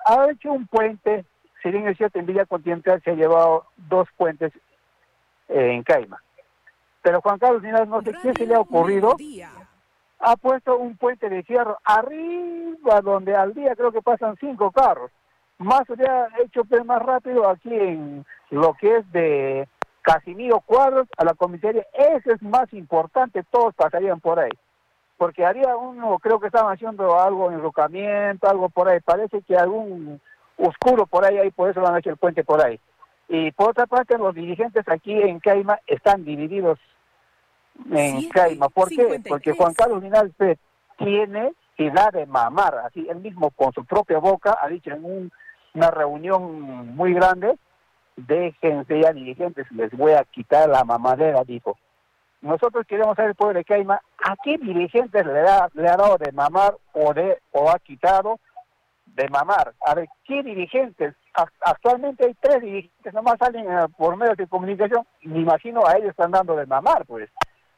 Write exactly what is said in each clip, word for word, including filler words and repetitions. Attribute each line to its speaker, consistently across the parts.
Speaker 1: ha hecho un puente, si bien es cierto, en Villa Continental se ha llevado dos puentes eh, en Caima. Pero Juan Carlos Linares, no sé qué se le ha ocurrido, ha puesto un puente de fierro arriba, donde al día creo que pasan cinco carros. Más se ha hecho pues, más rápido aquí en lo que es de Casimiro Cuadros a la comisaría. Ese es más importante, todos pasarían por ahí. Porque haría uno, creo que estaban haciendo algo en enrocamiento, algo por ahí. Parece que algún oscuro por ahí, ahí por eso lo han hecho el puente por ahí. Y por otra parte, los dirigentes aquí en Caima están divididos en sí, Caima. ¿Por qué? cincuenta y tres. Porque Juan Carlos Linares tiene y da de mamar, así él mismo con su propia boca ha dicho en un, una reunión muy grande, déjense ya dirigentes, les voy a quitar la mamadera, dijo. Nosotros queremos saber el pueblo de Caima, ¿a qué dirigentes le, da, le ha dado de mamar o, de, o ha quitado de mamar? A ver, ¿qué dirigentes? Actualmente hay tres dirigentes, nomás salen uh, por medios de comunicación, me imagino a ellos están dando de mamar, pues.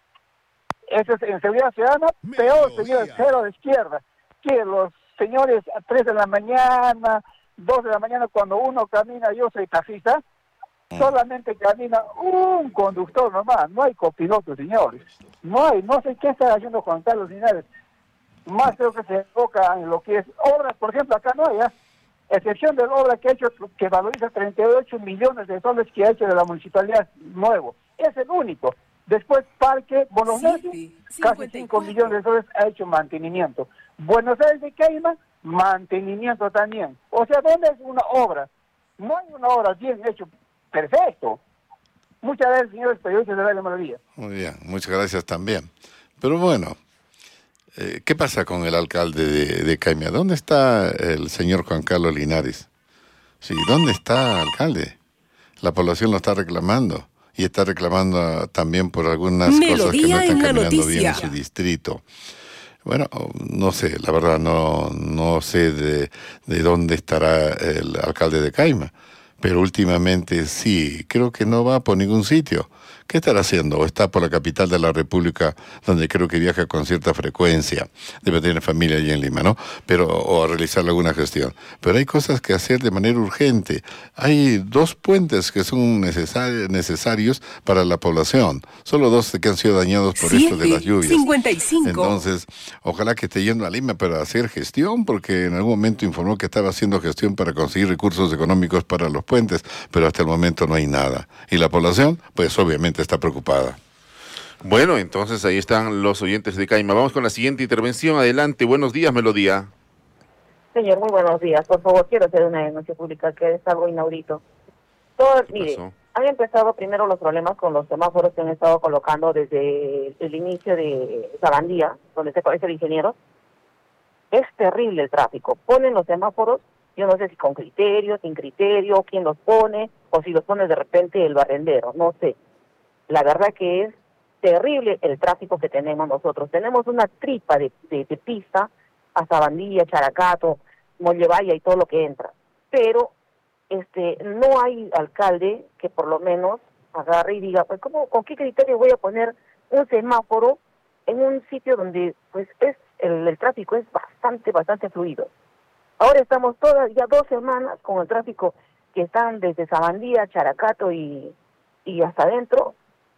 Speaker 1: Eso es en seguridad ciudadana, peor, señores, cero de izquierda. Que los señores a tres de la mañana, dos de la mañana, cuando uno camina, yo soy taxista, mm. solamente camina un conductor nomás, no hay copiloto, señores. No hay, no sé qué está haciendo Juan Carlos Linares. Más creo que se enfoca en lo que es obras, por ejemplo, acá no hay, ¿eh? Excepción de la obra que ha hecho, que valoriza treinta y ocho millones de soles que ha hecho de la municipalidad nuevo. Es el único. Después Parque Buenos Aires, sí, casi cinco millones de soles ha hecho mantenimiento. Buenos Aires de Caima, mantenimiento también. O sea, ¿dónde es una obra? No hay una obra bien hecho, perfecto. Muchas gracias, señores periodistas de Radio Melodía.
Speaker 2: Muy bien, muchas gracias también. Pero bueno, eh, ¿qué pasa con el alcalde de, de Caima? ¿Dónde está el señor Juan Carlos Linares? Sí, ¿dónde está, alcalde? La población lo está reclamando. Y está reclamando también por algunas Melodía cosas que no están caminando bien en su distrito. Bueno, no sé, la verdad no, no sé de, de dónde estará el alcalde de Caima, pero últimamente sí, creo que no va por ningún sitio. ¿Qué estará haciendo? ¿O está por la capital de la República, donde creo que viaja con cierta frecuencia? Debe tener familia allí en Lima, ¿no? Pero, o a realizar alguna gestión. Pero hay cosas que hacer de manera urgente. Hay dos puentes que son necesari- necesarios para la población. Solo dos que han sido dañados por esto de las lluvias.
Speaker 3: cincuenta y cinco.
Speaker 2: Entonces, ojalá que esté yendo a Lima para hacer gestión, porque en algún momento informó que estaba haciendo gestión para conseguir recursos económicos para los puentes, pero hasta el momento no hay nada. Y la población, pues obviamente está preocupada.
Speaker 4: Bueno, entonces ahí están los oyentes de Caima. Vamos con la siguiente intervención. Adelante, buenos días, Melodía.
Speaker 5: Señor, muy buenos días. Por favor, quiero hacer una denuncia pública que es algo inaudito. Todo, mire, pasó? Han empezado primero los problemas con los semáforos que han estado colocando desde el inicio de Sabandía, donde se es el ingeniero. Es terrible el tráfico. Ponen los semáforos, yo no sé si con criterio, sin criterio, quién los pone, o si los pone de repente el barrendero, no sé. La verdad que es terrible el tráfico que tenemos nosotros. Tenemos una tripa de, de, de pista a Sabandía, Characato, Mollevaya y todo lo que entra. Pero este no hay alcalde que por lo menos agarre y diga, pues ¿cómo, con qué criterio voy a poner un semáforo en un sitio donde pues es el, el tráfico es bastante, bastante fluido? Ahora estamos todas ya dos semanas con el tráfico que están desde Sabandía, Characato y, y hasta adentro.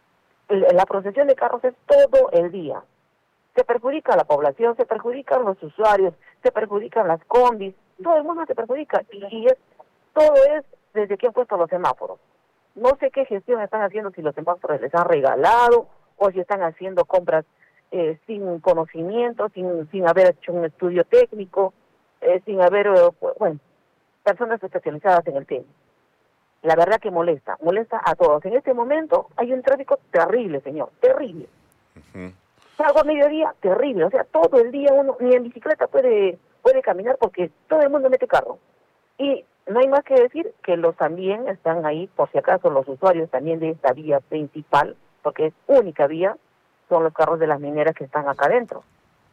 Speaker 5: La procesión de carros es todo el día. Se perjudica a la población, se perjudican los usuarios, se perjudican las combis, todo el mundo se perjudica. Y, y es todo es desde que han puesto los semáforos. No sé qué gestión están haciendo, si los semáforos les han regalado o si están haciendo compras eh, sin conocimiento, sin, sin haber hecho un estudio técnico, eh, sin haber, eh, bueno, personas especializadas en el tema. La verdad que molesta, molesta a todos. En este momento hay un tráfico terrible, señor, terrible. Uh-huh. Salgo a mediodía, terrible. O sea, todo el día uno ni en bicicleta puede puede caminar porque todo el mundo mete carro. Y no hay más que decir que los también están ahí, por si acaso, los usuarios también de esta vía principal, porque es única vía, son los carros de las mineras que están acá adentro.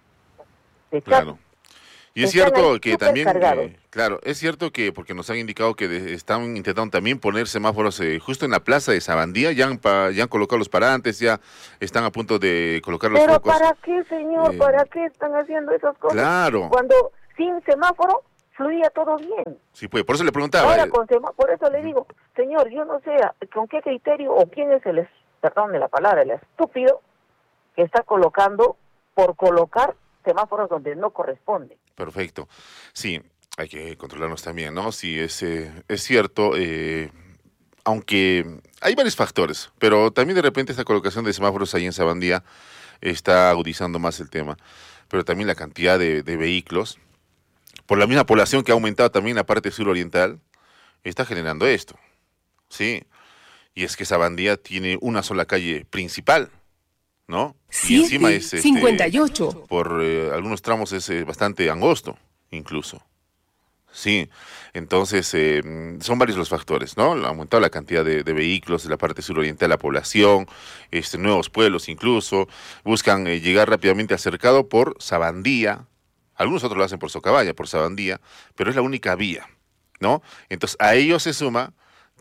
Speaker 5: De
Speaker 4: claro. Y es cierto que también, eh, claro, es cierto que, porque nos han indicado que de, están intentando también poner semáforos eh, justo en la plaza de Sabandía, ya han, pa, ya han colocado los parantes, ya están a punto de colocar los
Speaker 5: Pero
Speaker 4: focos.
Speaker 5: ¿para qué, señor? Eh, ¿Para qué están haciendo esas cosas?
Speaker 4: Claro.
Speaker 5: Cuando sin semáforo fluía todo bien.
Speaker 4: Sí, pues, por eso le preguntaba.
Speaker 5: Ahora, con sema- por eso le digo, señor, yo no sé con qué criterio o quién es el, perdón de la palabra, el estúpido que está colocando por colocar semáforos donde no corresponde.
Speaker 4: Perfecto. Sí, hay que controlarnos también, ¿no? Sí, es, eh, es cierto, eh, aunque hay varios factores, pero también de repente esta colocación de semáforos ahí en Sabandía está agudizando más el tema, pero también la cantidad de, de vehículos, por la misma población que ha aumentado también en la parte suroriental, está generando esto, ¿sí? Y es que Sabandía tiene una sola calle principal, ¿no? Y encima es, este,
Speaker 3: cincuenta y ocho.
Speaker 4: por eh, algunos tramos es eh, bastante angosto, incluso. Sí, entonces eh, son varios los factores, ¿no? Ha aumentado la cantidad de, de vehículos de la parte suroriental de la población, este, nuevos pueblos incluso, buscan eh, llegar rápidamente al cercado por Sabandía, algunos otros lo hacen por Socabaya, por Sabandía, pero es la única vía, ¿no? Entonces a ello se suma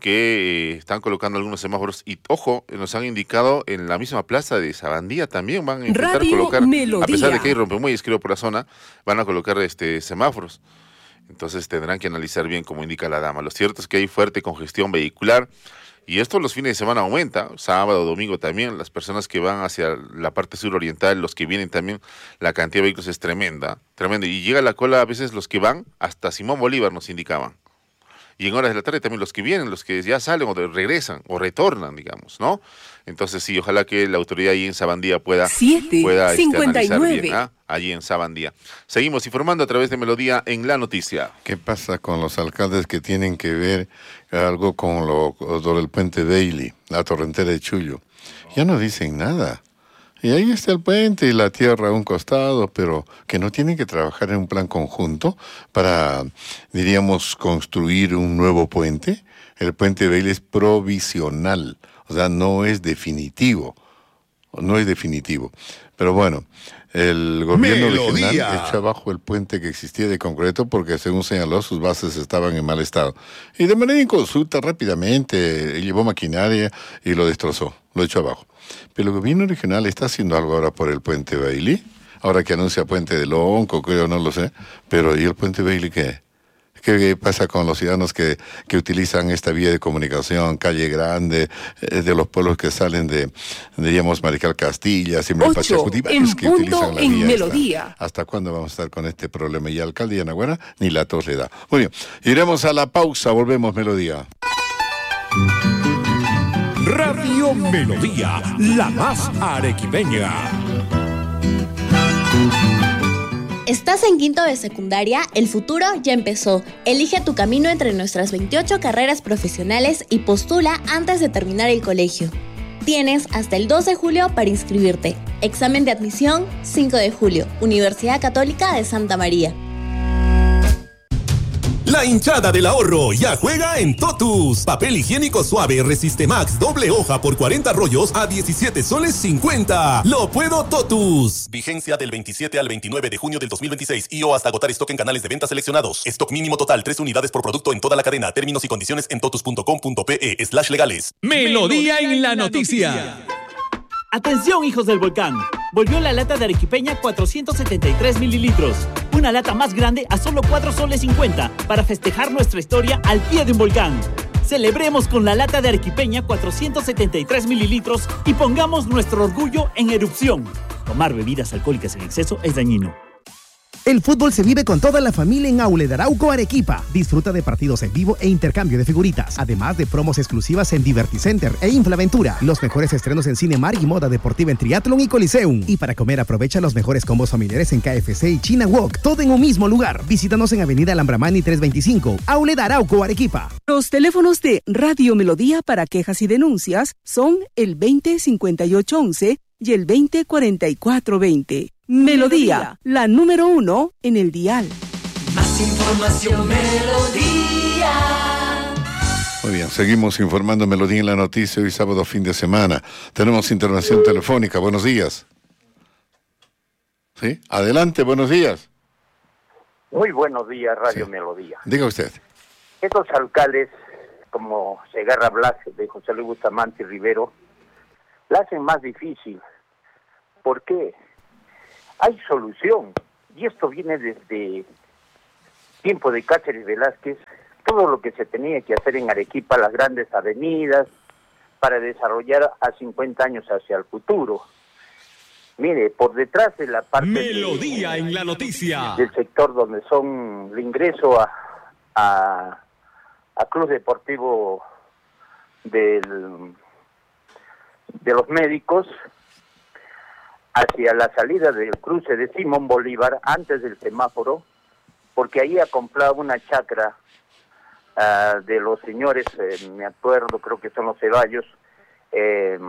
Speaker 4: que eh, están colocando algunos semáforos y, ojo, nos han indicado en la misma plaza de Sabandía también van a intentar
Speaker 3: Radio
Speaker 4: colocar,
Speaker 3: Melodía.
Speaker 4: a pesar de que hay rompemuelles, creo, por la zona, van a colocar este semáforos. Entonces tendrán que analizar bien, como indica la dama. Lo cierto es que hay fuerte congestión vehicular y esto los fines de semana aumenta, sábado, domingo también. Las personas que van hacia la parte suroriental, los que vienen también, la cantidad de vehículos es tremenda, tremenda. Y llega la cola a veces los que van hasta Simón Bolívar, nos indicaban. Y en horas de la tarde también los que vienen, los que ya salen o de, regresan o retornan, digamos, ¿no? Entonces sí, ojalá que la autoridad ahí en Sabandía pueda, pueda este, analizar bien, ¿ah? Allí en Sabandía. Seguimos informando a través de Melodía en La Noticia.
Speaker 2: ¿Qué pasa con los alcaldes que tienen que ver algo con lo, lo del puente Bailey, la torrentera de Chullo? Ya no dicen nada. Y ahí está el puente y la tierra a un costado, pero que no tienen que trabajar en un plan conjunto para, diríamos, construir un nuevo puente. El puente Bailey es provisional, o sea, no es definitivo, no es definitivo. Pero bueno, el gobierno
Speaker 6: Melodía.
Speaker 2: regional echó abajo el puente que existía de concreto porque, según señaló, sus bases estaban en mal estado. Y de manera inconsulta, rápidamente, llevó maquinaria y lo destrozó, lo echó abajo. Pero el gobierno regional está haciendo algo ahora por el puente Bailey, ahora que anuncia puente de Lonco, creo, no lo sé, pero ¿y el puente Bailey qué? ¿Qué pasa con los ciudadanos que, que utilizan esta vía de comunicación, calle grande, eh, de los pueblos que salen de, diríamos, Marical Castilla, Similpachacuti, varios que utilizan la vía
Speaker 3: Melodía.
Speaker 2: esta? ¿Hasta cuándo vamos a estar con este problema? Y el alcalde de Yanaguara ni la tos le da. Muy bien, iremos a la pausa, volvemos, Melodía.
Speaker 6: Radio Melodía, la más arequipeña.
Speaker 7: ¿Estás en quinto de secundaria? El futuro ya empezó. Elige tu camino entre nuestras veintiocho carreras profesionales y postula antes de terminar el colegio. Tienes hasta el dos de julio para inscribirte. Examen de admisión, cinco de julio. Universidad Católica de Santa María.
Speaker 8: La hinchada del ahorro ya juega en Totus. Papel higiénico suave Resiste Max doble hoja por cuarenta rollos a diecisiete soles cincuenta. Lo puedo Totus. Vigencia del veintisiete al veintinueve de junio del dos mil veintiséis y o hasta agotar stock en canales de venta seleccionados. Stock mínimo total tres unidades por producto en toda la cadena. Términos y condiciones en totus punto com punto pe slash legales.
Speaker 9: Melodía en la noticia. Atención, hijos del volcán. Volvió la lata de arequipeña cuatrocientos setenta y tres mililitros. Una lata más grande a solo cuatro soles cincuenta para festejar nuestra historia al pie de un volcán. Celebremos con la lata de arequipeña cuatrocientos setenta y tres mililitros y pongamos nuestro orgullo en erupción. Tomar bebidas alcohólicas en exceso es dañino.
Speaker 10: El fútbol se vive con toda la familia en Outlet Arauco Arequipa. Disfruta de partidos en vivo e intercambio de figuritas, además de promos exclusivas en Diverticenter e Inflaventura. Los mejores estrenos en Cinemark y moda deportiva en Triathlon y Coliseum. Y para comer aprovecha los mejores combos familiares en K F C y China Wok. Todo en un mismo lugar. Visítanos en Avenida Alhambramani trescientos veinticinco. Outlet Arauco Arequipa.
Speaker 3: Los teléfonos de Radio Melodía para quejas y denuncias son el veinte cincuenta y ocho once y el veinte cuarenta y cuatro veinte. Melodía, la número uno en el dial.
Speaker 11: Más información, Melodía.
Speaker 2: Muy bien, seguimos informando Melodía en la noticia hoy sábado fin de semana. Tenemos internación telefónica, buenos días. ¿Sí? Adelante, buenos días.
Speaker 12: Muy buenos días, Radio
Speaker 2: Sí.
Speaker 12: Melodía.
Speaker 2: Diga usted.
Speaker 12: Estos alcaldes, como Segarra Blas, de José Luis Bustamante y Rivero, la hacen más difícil. ¿Por qué? Hay solución, y esto viene desde tiempo de Cáceres Velázquez, todo lo que se tenía que hacer en Arequipa, las grandes avenidas, para desarrollar a cincuenta años hacia el futuro. Mire, por detrás de la parte
Speaker 6: Melodía
Speaker 12: de,
Speaker 6: en la noticia
Speaker 12: del sector donde son el ingreso a, a, a Club Deportivo del, de los Médicos, hacia la salida del cruce de Simón Bolívar, antes del semáforo, porque ahí ha comprado una chacra uh, de los señores, eh, me acuerdo, creo que son los Ceballos, eh,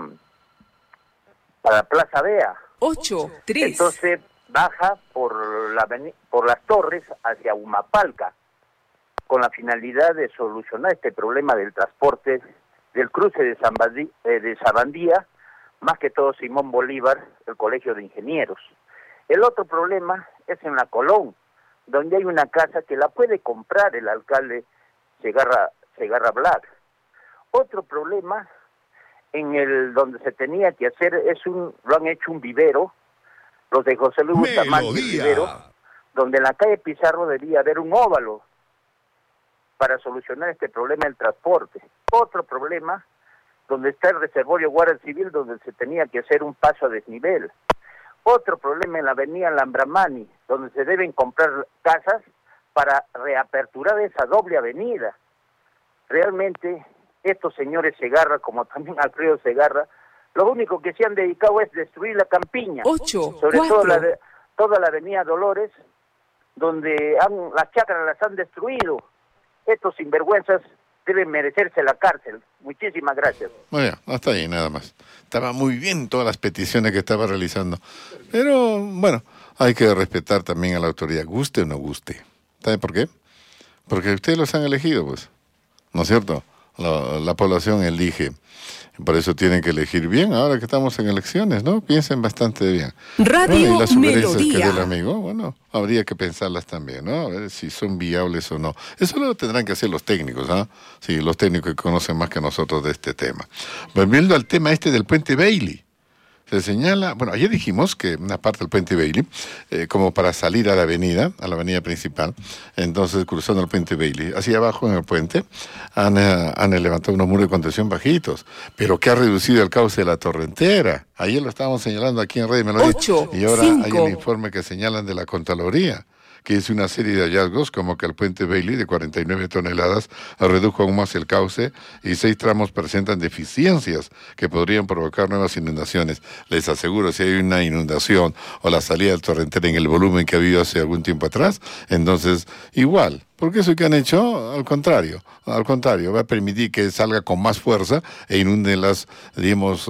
Speaker 12: para Plaza Bea.
Speaker 3: ocho, tres.
Speaker 12: Entonces baja por la por las torres hacia Humapalca, con la finalidad de solucionar este problema del transporte del cruce de, Zambadí, eh, de Sabandía, más que todo Simón Bolívar, el Colegio de Ingenieros. El otro problema es en la Colón, donde hay una casa que la puede comprar el alcalde Segarra, Segarra Black. Otro problema en el donde se tenía que hacer es un, lo han hecho un vivero, los de José Luis Bustamante Vivero, donde en la calle Pizarro debía haber un óvalo para solucionar este problema del transporte. Otro problema, donde está el reservorio Guardia Civil, donde se tenía que hacer un paso a desnivel. Otro problema en la avenida Lambramani, donde se deben comprar casas para reaperturar esa doble avenida. Realmente, estos señores Segarra, como también Alfredo Segarra, lo único que se han dedicado es destruir la campiña,
Speaker 3: Ocho,
Speaker 12: sobre
Speaker 3: cuatro.
Speaker 12: todo la de, toda la avenida Dolores, donde han, las chacras las han destruido. Estos sinvergüenzas deben merecerse la cárcel. Muchísimas gracias.
Speaker 2: Bueno, hasta ahí nada más. Estaba muy bien todas las peticiones que estaba realizando. Pero, bueno, hay que respetar también a la autoridad, guste o no guste. ¿Sabe por qué? Porque ustedes los han elegido, pues. ¿No es cierto? La, la población elige. Por eso tienen que elegir bien ahora que estamos en elecciones, ¿no? Piensen bastante bien.
Speaker 3: Radio
Speaker 2: bueno, y las sugerencias
Speaker 3: Melodía.
Speaker 2: que dé el amigo, bueno, habría que pensarlas también, ¿no? A ver si son viables o no. Eso lo tendrán que hacer los técnicos, ¿ah? Sí, los técnicos que conocen más que nosotros de este tema. Volviendo al tema este del puente Bailey. Se señala, bueno, ayer dijimos que una parte del puente Bailey, eh, como para salir a la avenida, a la avenida principal, entonces cruzando el puente Bailey, hacia abajo en el puente, han, eh, han levantado unos muros de contención bajitos, pero que ha reducido el cauce de la torrentera. Ayer lo estábamos señalando aquí en Radio Melodía,
Speaker 3: Ocho,
Speaker 2: y ahora
Speaker 3: cinco.
Speaker 2: hay el informe que señalan de la Contraloría, que hizo una serie de hallazgos, como que el puente Bailey de cuarenta y nueve toneladas redujo aún más el cauce y seis tramos presentan deficiencias que podrían provocar nuevas inundaciones. Les aseguro, si hay una inundación o la salida del torrentera en el volumen que ha habido hace algún tiempo atrás, entonces igual. Porque eso que han hecho, al contrario, al contrario, va a permitir que salga con más fuerza e inunde las, digamos,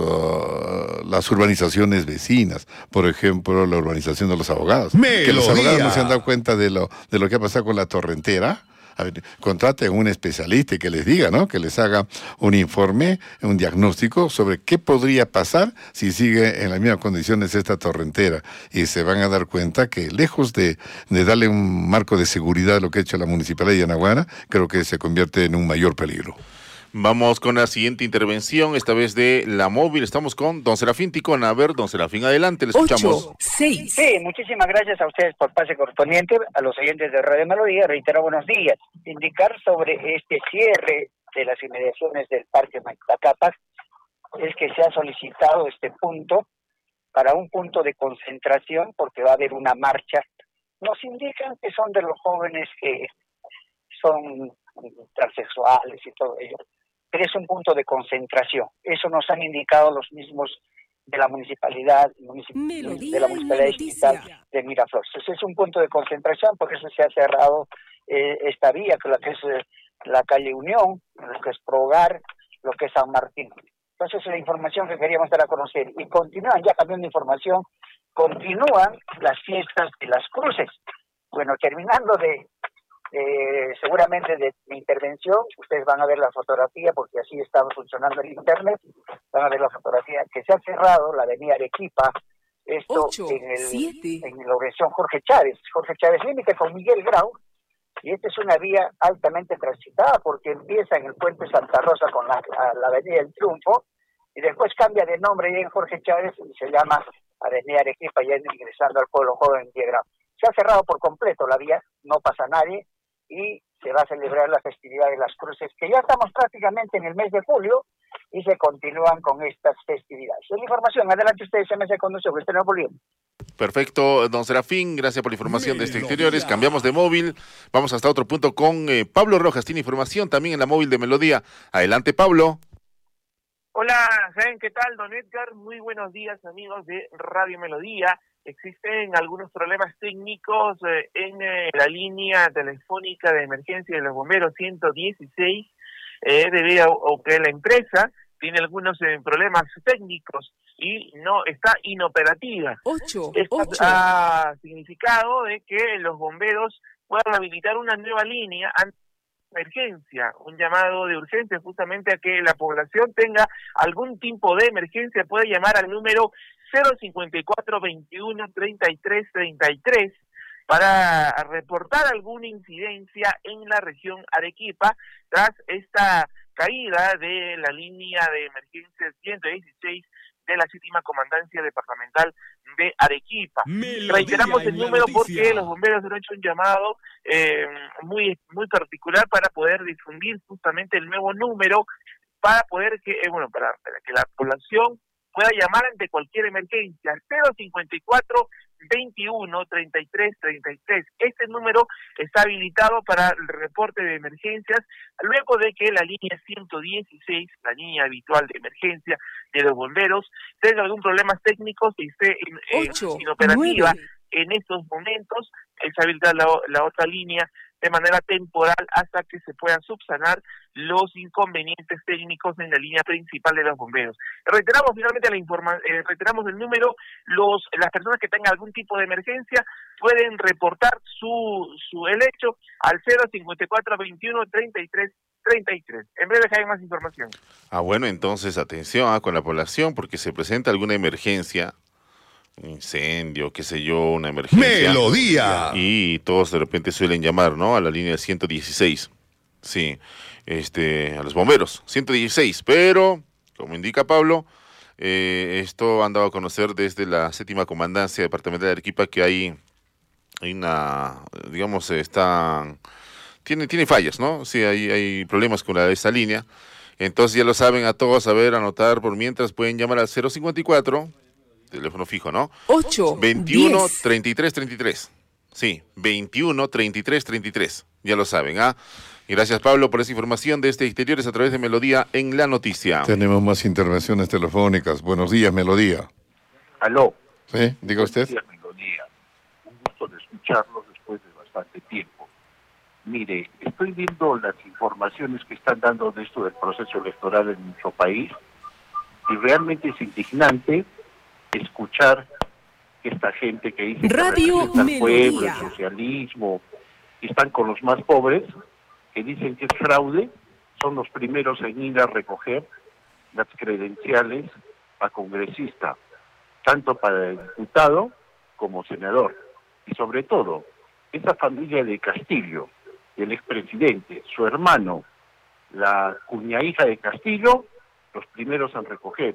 Speaker 2: uh, las urbanizaciones vecinas. Por ejemplo, la urbanización de los abogados.
Speaker 6: Melodía.
Speaker 2: Que los abogados no se han dado cuenta de lo, de lo que ha pasado con la torrentera. A ver, contraten a un especialista y que les diga, ¿no? Que les haga un informe, un diagnóstico sobre qué podría pasar si sigue en las mismas condiciones esta torrentera. Y se van a dar cuenta que lejos de, de darle un marco de seguridad a lo que ha hecho la Municipalidad de Yanaguara, creo que se convierte en un mayor peligro.
Speaker 4: Vamos con la siguiente intervención, esta vez de La Móvil. Estamos con don Serafín Ticón. A ver, don Serafín, adelante, le escuchamos.
Speaker 3: Ocho, seis.
Speaker 13: Sí, muchísimas gracias a ustedes por pase correspondiente. A los oyentes de Radio Melodía, reitero buenos días. Indicar sobre este cierre de las inmediaciones del Parque Maitacapas es que se ha solicitado este punto para un punto de concentración porque va a haber una marcha. Nos indican que son de los jóvenes que son transexuales y todo ello, pero es un punto de concentración. Eso nos han indicado los mismos de la municipalidad, municip
Speaker 3: Melodía
Speaker 13: de la municipalidad distrital de Miraflores. Entonces es un punto de concentración, por eso se ha cerrado eh, esta vía, que lo que es eh, la calle Unión, lo que es Progar, lo que es San Martín. Entonces es la información que queríamos dar a conocer. Y continúan, ya cambiando de información, continúan las fiestas de las cruces. Bueno, terminando de Eh, seguramente de mi intervención, ustedes van a ver la fotografía, porque así está funcionando el internet, van a ver la fotografía que se ha cerrado la avenida Arequipa, esto
Speaker 3: Ocho,
Speaker 13: en el
Speaker 3: siete.
Speaker 13: en la oración Jorge Chávez, Jorge Chávez límite con Miguel Grau, y esta es una vía altamente transitada, porque empieza en el puente Santa Rosa con la, la avenida del Triunfo, y después cambia de nombre ya en Jorge Chávez y se llama avenida Arequipa, ya ingresando al pueblo joven de Grau. Se ha cerrado por completo la vía, no pasa nadie. y se va a celebrar la festividad de las cruces, que ya estamos prácticamente en el mes de julio y se continúan con estas festividades. Es la información. Adelante ustedes, M S Conducción, que usted no volvió.
Speaker 4: Perfecto, don Serafín, gracias por la información de este exteriores. Cambiamos de móvil, vamos hasta otro punto con eh, Pablo Rojas. Tiene información también en la móvil de Melodía. Adelante, Pablo.
Speaker 14: Hola, ¿saben qué tal, don Edgar? Muy buenos días, amigos de Radio Melodía. Existen algunos problemas técnicos eh, en eh, la línea telefónica de emergencia de los bomberos ciento dieciséis, eh, debido a que la empresa tiene algunos eh, problemas técnicos y no está inoperativa.
Speaker 3: Ocho,
Speaker 14: Esto
Speaker 3: ocho.
Speaker 14: ha significado de que los bomberos puedan habilitar una nueva línea ante emergencia, un llamado de urgencia justamente a que la población tenga algún tipo de emergencia, puede llamar al número cero cincuenta y cuatro veintiuno treinta y tres treinta y tres para reportar alguna incidencia en la región Arequipa tras esta caída de la línea de emergencia ciento dieciséis de la séptima comandancia departamental de Arequipa. Melodía. Reiteramos el número porque los bomberos han hecho un llamado eh, muy muy particular para poder difundir justamente el nuevo número, para poder que eh, bueno para, para que la población pueda llamar ante cualquier emergencia, cero cincuenta y cuatro veintiuno treinta y tres treinta y tres. Este número está habilitado para el reporte de emergencias, luego de que la línea ciento dieciséis, la línea habitual de emergencia de los bomberos, tenga algún problema técnico y esté in, Ocho, eh, inoperativa nueve. En estos momentos. Se habilita la, la otra línea de manera temporal hasta que se puedan subsanar los inconvenientes técnicos en la línea principal de los bomberos. Reiteramos finalmente la informa eh, reiteramos el número. Los las personas que tengan algún tipo de emergencia pueden reportar su su el hecho al cero cincuenta y cuatro veintiuno treinta y tres treinta y tres. En breve hay más información.
Speaker 4: Ah, bueno, entonces atención ah, con la población, porque se presenta alguna emergencia, un incendio, qué sé yo, una emergencia.
Speaker 6: Melodía.
Speaker 4: Y todos de repente suelen llamar, ¿no? A la línea ciento dieciséis. Sí, este, a los bomberos, ciento dieciséis. Pero, como indica Pablo, eh, esto han dado a conocer desde la séptima comandancia departamental de Arequipa que hay, hay una, digamos, está, tiene, tiene fallas, ¿no? Sí, hay, hay problemas con la, esta línea. Entonces ya lo saben a todos, a ver, anotar por mientras, pueden llamar al cero cincuenta y cuatro. Teléfono fijo, ¿no?
Speaker 3: ocho,
Speaker 4: veintiuno,
Speaker 3: diez.
Speaker 4: treinta y tres, treinta y tres. Sí, veintiuno, treinta y tres, treinta y tres. Ya lo saben, ¿ah? Y gracias, Pablo, por esa información de este Exteriores a través de Melodía en la noticia.
Speaker 2: Tenemos más intervenciones telefónicas. Buenos días, Melodía.
Speaker 15: Aló.
Speaker 2: Sí, diga usted.
Speaker 15: Buenos días, Melodía. Un gusto de escucharlos después de bastante tiempo. Mire, estoy viendo las informaciones que están dando de esto del proceso electoral en nuestro país y realmente es indignante escuchar que esta gente que dice
Speaker 3: Radio
Speaker 15: que representa al pueblo,
Speaker 3: Melodía.
Speaker 15: el socialismo, y están con los más pobres, que dicen que es fraude, son los primeros en ir a recoger las credenciales a congresista, tanto para el diputado como senador. Y sobre todo, esa familia de Castillo, el expresidente, su hermano, la cuña hija de Castillo, los primeros en recoger.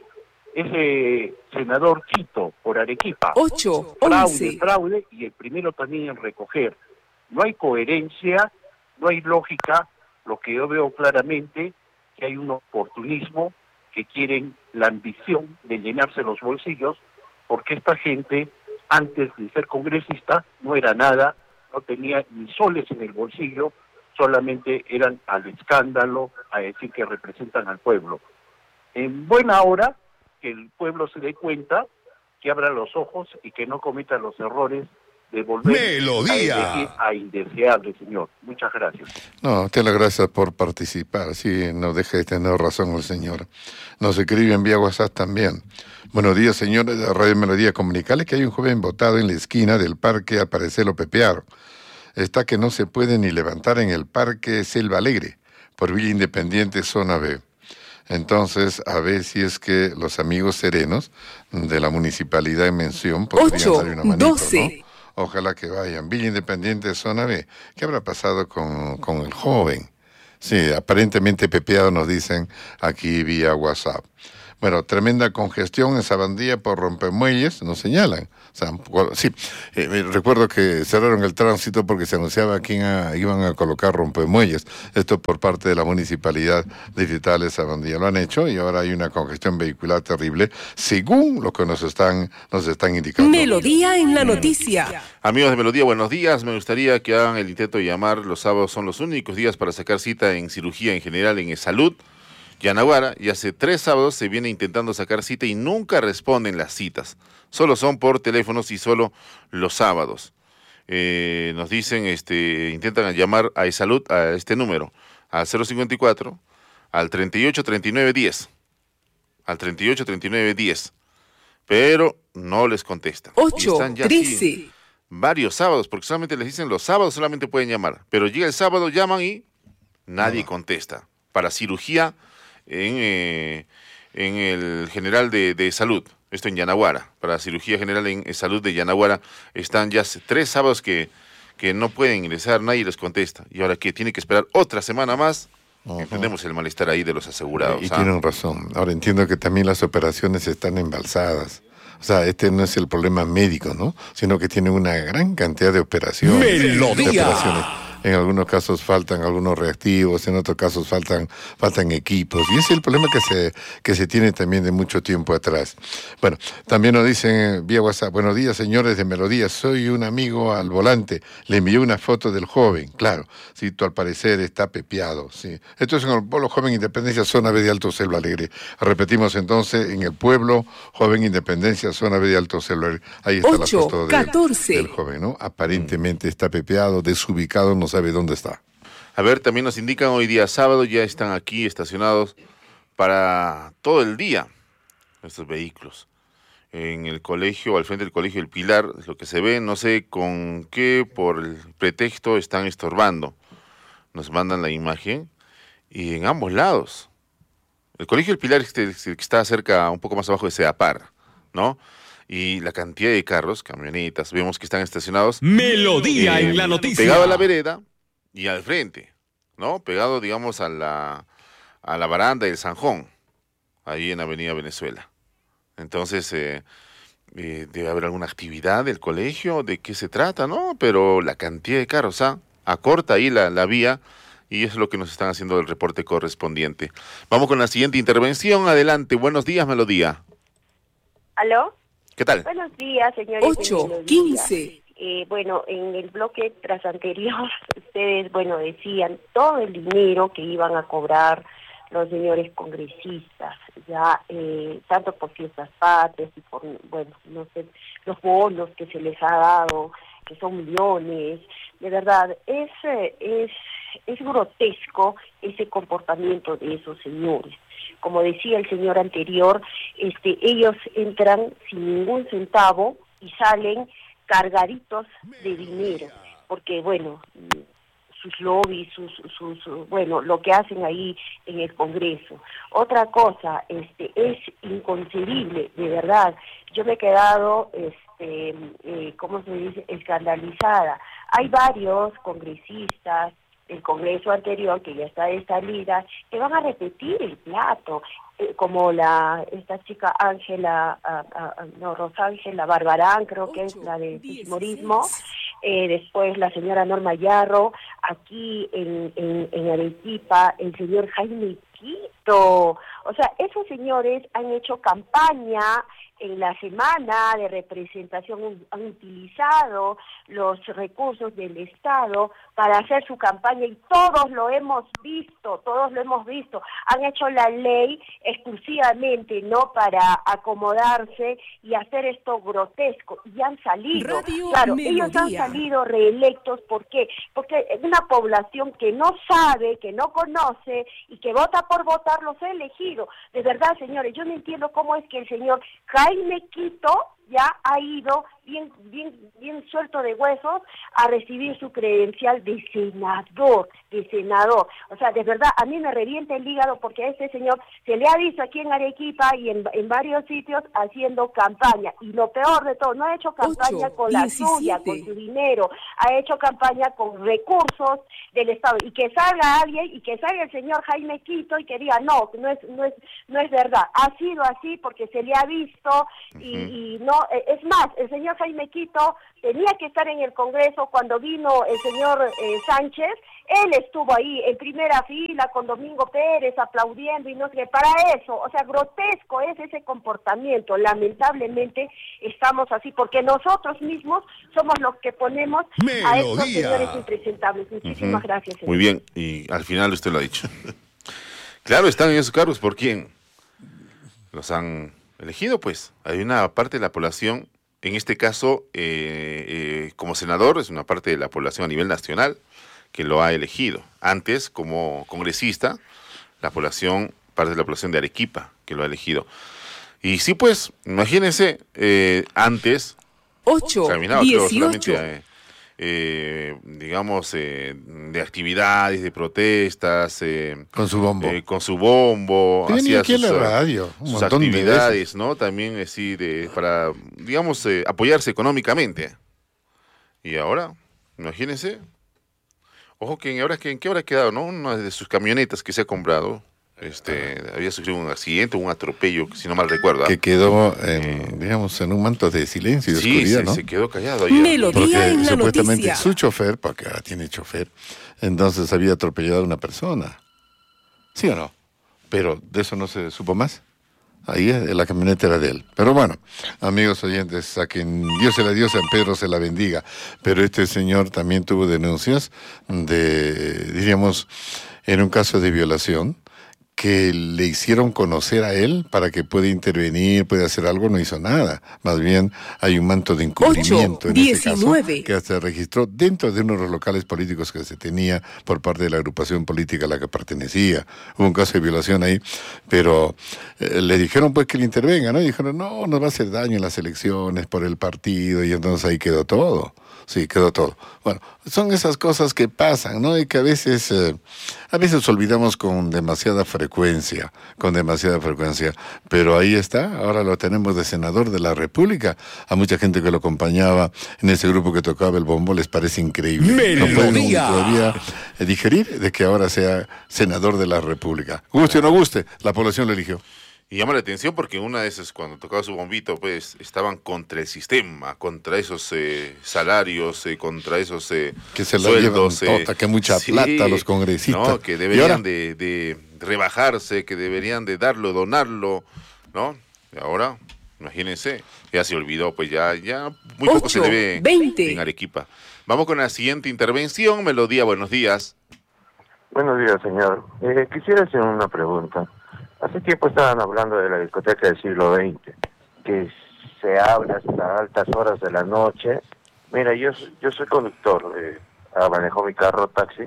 Speaker 15: Ese senador Chito por Arequipa,
Speaker 3: Ocho,
Speaker 15: fraude,
Speaker 3: once.
Speaker 15: fraude, y el primero también en recoger. No hay coherencia, no hay lógica. Lo que yo veo claramente que hay un oportunismo, que quieren la ambición de llenarse los bolsillos, porque esta gente, antes de ser congresista, no era nada, no tenía ni soles en el bolsillo, solamente eran al escándalo, a decir que representan al pueblo. En buena hora, que el pueblo se dé cuenta, que abra los ojos y que no cometa los errores de volver
Speaker 6: Melodía.
Speaker 15: a elegir a indeseable, señor. Muchas gracias.
Speaker 2: No, te las gracias por participar. Sí, no deje de tener razón el señor. Nos escribe en vía WhatsApp también. Buenos días, señores de Radio Melodía. Comunicarles que hay un joven botado en la esquina del parque Aparecelo Pepear. Está que no se puede ni levantar en el parque Selva Alegre, por Villa Independiente, zona B. Entonces, a ver si es que los amigos serenos de la municipalidad en mención podrían
Speaker 3: Ocho,
Speaker 2: darle una manito,
Speaker 3: doce.
Speaker 2: ¿no? Ojalá que vayan. Villa Independiente, zona B. ¿Qué habrá pasado con, con el joven? Sí, aparentemente pepeado, nos dicen aquí vía WhatsApp. Bueno, tremenda congestión en Sabandía por rompemuelles, nos señalan. O sea, sí, eh, recuerdo que cerraron el tránsito porque se anunciaba que iban a colocar rompemuelles. Esto por parte de la Municipalidad Distrital de Sabandía. Lo han hecho y ahora hay una congestión vehicular terrible, según lo que nos están, nos están indicando.
Speaker 3: Melodía en la noticia.
Speaker 4: Amigos de Melodía, buenos días. Me gustaría que hagan el intento de llamar. Los sábados son los únicos días para sacar cita en cirugía en general en Salud Yanaguara, y hace tres sábados se viene intentando sacar cita y nunca responden las citas. Solo son por teléfonos y solo los sábados. Eh, nos dicen, este, intentan llamar a eSalud a este número, al cero cincuenta y cuatro, al treinta y ocho treinta y nueve diez, al treinta y ocho treinta y nueve diez, pero no les contestan.
Speaker 3: ocho, trece.
Speaker 4: Varios sábados, porque solamente les dicen los sábados solamente pueden llamar, pero llega el sábado, llaman y nadie no. contesta. Para cirugía en, eh, en el General de, de Salud, esto en Yanaguara, para cirugía general en, en Salud de Yanaguara, están ya tres sábados que, que no pueden ingresar, nadie les contesta, y ahora que tiene que esperar otra semana más, uh-huh. entendemos el malestar ahí de los asegurados.
Speaker 2: Y, y
Speaker 4: ¿ah?
Speaker 2: tienen razón, ahora entiendo que también las operaciones están embalsadas. O sea, este no es el problema médico, ¿no? Sino que tiene una gran cantidad de operaciones.
Speaker 6: ¡Melodía!
Speaker 2: De operaciones. En algunos casos faltan algunos reactivos, en otros casos faltan faltan equipos. Y ese es el problema que se que se tiene también de mucho tiempo atrás. Bueno, también nos dicen vía WhatsApp, buenos días señores de Melodía, soy un amigo al volante, le envié una foto del joven, claro, sí, tú al parecer está pepeado, sí. Esto es en el pueblo Joven Independencia, zona B de Alto Selva Alegre. Repetimos entonces, en el pueblo Joven Independencia, zona B de Alto Selva Alegre. Ahí está
Speaker 3: ocho,
Speaker 2: la foto del,
Speaker 3: catorce.
Speaker 2: del joven, ¿no? Aparentemente está pepeado, desubicado, no sabe dónde está.
Speaker 4: A ver, también nos indican hoy día sábado, ya están aquí estacionados para todo el día estos vehículos. En el colegio, al frente del colegio El Pilar, lo que se ve, no sé con qué, por el pretexto, están estorbando. Nos mandan la imagen y en ambos lados. El colegio El Pilar este, este, que está cerca, un poco más abajo de Sedapar, ¿no? Y la cantidad de carros, camionetas, vemos que están estacionados.
Speaker 6: Melodía eh, en la noticia.
Speaker 4: Pegado a la vereda y al frente, ¿no? Pegado, digamos, a la, a la baranda del Zanjón, ahí en Avenida Venezuela. Entonces, eh, eh, debe haber alguna actividad del colegio, ¿de qué se trata, no? Pero la cantidad de carros, ¿ah? Acorta ahí la, la vía, y eso es lo que nos están haciendo el reporte correspondiente. Vamos con la siguiente intervención. Adelante, buenos días, Melodía.
Speaker 16: ¿Aló?
Speaker 4: ¿Qué tal?
Speaker 16: Buenos días, señores.
Speaker 3: ocho, quince.
Speaker 16: Eh, bueno, en el bloque tras anterior, ustedes, bueno, decían todo el dinero que iban a cobrar los señores congresistas, ya, eh, tanto por fiestas patrias y por, bueno, no sé, los bonos que se les ha dado, que son millones. De verdad, es, es, es grotesco ese comportamiento de esos señores. Como decía el señor anterior, este, ellos entran sin ningún centavo y salen cargaditos de dinero, porque bueno, sus lobbies, sus, sus, sus, bueno, lo que hacen ahí en el Congreso. Otra cosa, este, es inconcebible, de verdad. Yo me he quedado, este, eh, ¿cómo se dice?, escandalizada. Hay varios congresistas del Congreso anterior, que ya está de salida, que van a repetir el plato, eh, como la esta chica Ángela, uh, uh, no, Rosángela Barbarán, creo que es la de fujimorismo, eh, después la señora Norma Yarro, aquí en, en, en Arequipa, el señor Jaime Quito. O sea, esos señores han hecho campaña en la semana de representación, han utilizado los recursos del Estado para hacer su campaña y todos lo hemos visto, todos lo hemos visto. Han hecho la ley exclusivamente, no para acomodarse y hacer esto grotesco, y han salido.
Speaker 3: Radio
Speaker 16: claro,
Speaker 3: Melodía.
Speaker 16: Ellos han salido reelectos, ¿por qué? Porque es una población que no sabe, que no conoce y que vota por votar, los ha elegido. De verdad, señores, yo no entiendo cómo es que el señor Jaime Quito ya ha ido bien, bien, bien suelto de huesos a recibir su credencial de senador, de senador. O sea, de verdad, a mí me revienta el hígado porque a este señor se le ha visto aquí en Arequipa y en, en varios sitios haciendo campaña. Y lo peor de todo, no ha hecho campaña ocho, con la diecisiete. Suya, con su dinero, ha hecho campaña con recursos del Estado. Y que salga alguien, y que salga el señor Jaime Quito y que diga, no, no es, no es, no es verdad. Ha sido así porque se le ha visto y, uh-huh. y no, es más, el señor Jaime Quito tenía que estar en el Congreso cuando vino el señor eh, Sánchez. Él estuvo ahí en primera fila con Domingo Pérez aplaudiendo y no sé, para eso, o sea, grotesco es ese comportamiento. Lamentablemente estamos así porque nosotros mismos somos los que ponemos Melodía. A estos señores impresentables. Muchísimas uh-huh. gracias. Señor.
Speaker 4: Muy bien, y al final usted lo ha dicho. Claro, están en esos cargos, ¿por quién? Los han elegido, pues. Hay una parte de la población, en este caso, eh, eh, como senador, es una parte de la población a nivel nacional que lo ha elegido. Antes, como congresista, la población, parte de la población de Arequipa, que lo ha elegido. Y sí, pues, imagínense, eh, antes,
Speaker 3: ocho,
Speaker 4: caminaba
Speaker 3: dieciocho.
Speaker 4: Eh, eh, digamos, eh, de actividades, de protestas. Eh,
Speaker 2: con su bombo.
Speaker 4: Eh, con su bombo.
Speaker 2: Hacía
Speaker 4: hacía
Speaker 2: sus,
Speaker 4: la
Speaker 2: radio, un
Speaker 4: sus
Speaker 2: montón
Speaker 4: actividades,
Speaker 2: de
Speaker 4: ¿no? También así, de, para, digamos, eh, apoyarse económicamente. Y ahora, imagínense. Ojo que ahora que en qué habrá quedado, ¿no? Una de sus camionetas que se ha comprado, este, había sufrido un accidente, un atropello, si no mal recuerdo.
Speaker 2: Que quedó, en, eh, digamos, en un manto de silencio y de
Speaker 4: sí,
Speaker 2: oscuridad,
Speaker 4: se,
Speaker 2: ¿no?
Speaker 4: se quedó callado ahí.
Speaker 3: Melodía
Speaker 2: porque
Speaker 3: en la
Speaker 2: supuestamente
Speaker 3: noticia.
Speaker 2: Su chofer, porque ahora tiene chofer, entonces había atropellado a una persona. ¿Sí o no? Pero de eso no se supo más. Ahí la camioneta era de él. Pero bueno, amigos oyentes, a quien Dios se la dio, San Pedro se la bendiga. Pero este señor también tuvo denuncias de, diríamos, en un caso de violación, que le hicieron conocer a él para que pueda intervenir, pueda hacer algo, no hizo nada. Más bien hay un manto de encubrimiento en este caso que se registró dentro de uno de los locales políticos que se tenía por parte de la agrupación política a la que pertenecía. Hubo un caso de violación ahí, pero eh, le dijeron pues que le intervenga, ¿no? Y dijeron, no, nos va a hacer daño en las elecciones por el partido, y entonces ahí quedó todo. Sí, quedó todo. Bueno, son esas cosas que pasan, ¿no? Y que a veces, eh, a veces olvidamos con demasiada frecuencia, con demasiada frecuencia. Pero ahí está, ahora lo tenemos de senador de la República. A mucha gente que lo acompañaba en ese grupo que tocaba el bombo les parece increíble.
Speaker 6: Melodía.
Speaker 2: No pueden todavía eh, digerir de que ahora sea senador de la República. Guste o no guste, la población lo eligió.
Speaker 4: Y llama la atención porque una de esas, cuando tocaba su bombito, pues estaban contra el sistema, contra esos eh, salarios, eh, contra esos eh,
Speaker 2: que se
Speaker 4: sueldos.
Speaker 2: Llevan tota, que mucha
Speaker 4: sí,
Speaker 2: plata a los congresistas.
Speaker 4: ¿no? Que deberían de, de rebajarse, que deberían de darlo, donarlo, ¿no? Y ahora, imagínense, ya se olvidó, pues ya, ya muy poco se debe
Speaker 3: veinte.
Speaker 4: En Arequipa. Vamos con la siguiente intervención. Melodía, buenos días.
Speaker 17: Buenos días, señor. Eh, quisiera hacer una pregunta. Hace tiempo estaban hablando de la discoteca del siglo veinte, que se abre hasta altas horas de la noche. Mira, yo yo soy conductor, eh, manejo mi carro taxi,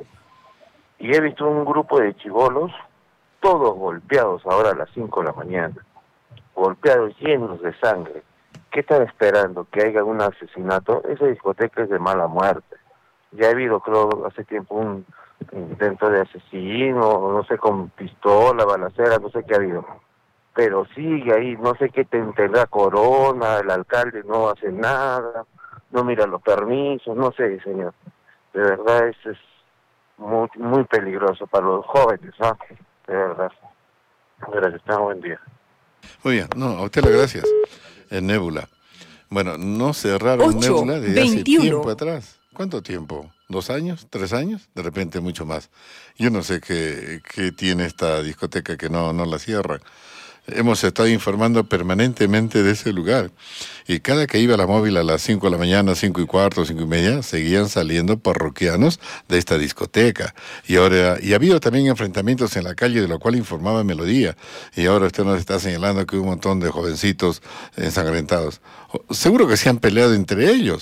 Speaker 17: y he visto un grupo de chibolos, todos golpeados ahora a las cinco de la mañana, golpeados, llenos de sangre. ¿Qué están esperando? ¿Que haya un asesinato? Esa discoteca es de mala muerte. Ya ha habido, creo, hace tiempo un intento de asesino, no sé, con pistola, balacera, no sé qué ha habido. Pero sigue ahí, no sé qué tendrá Corona, el alcalde no hace nada, no mira los permisos, no sé, señor. De verdad, eso es muy, muy peligroso para los jóvenes, ¿no? De verdad. Gracias, tenga buen día.
Speaker 2: Muy bien, no, a usted las gracias. En Nébula. Bueno, no cerraron Nébula desde hace tiempo atrás. ¿Cuánto tiempo? ¿Dos años? ¿Tres años? De repente mucho más. Yo no sé qué, qué tiene esta discoteca que no, no la cierra. Hemos estado informando permanentemente de ese lugar. Y cada que iba la móvil a las cinco de la mañana, cinco y cuarto, cinco y media, seguían saliendo parroquianos de esta discoteca. Y ahora, y ha habido también enfrentamientos en la calle, de lo cual informaba Melodía. Y ahora usted nos está señalando que hubo un montón de jovencitos ensangrentados. Seguro que se han peleado entre ellos.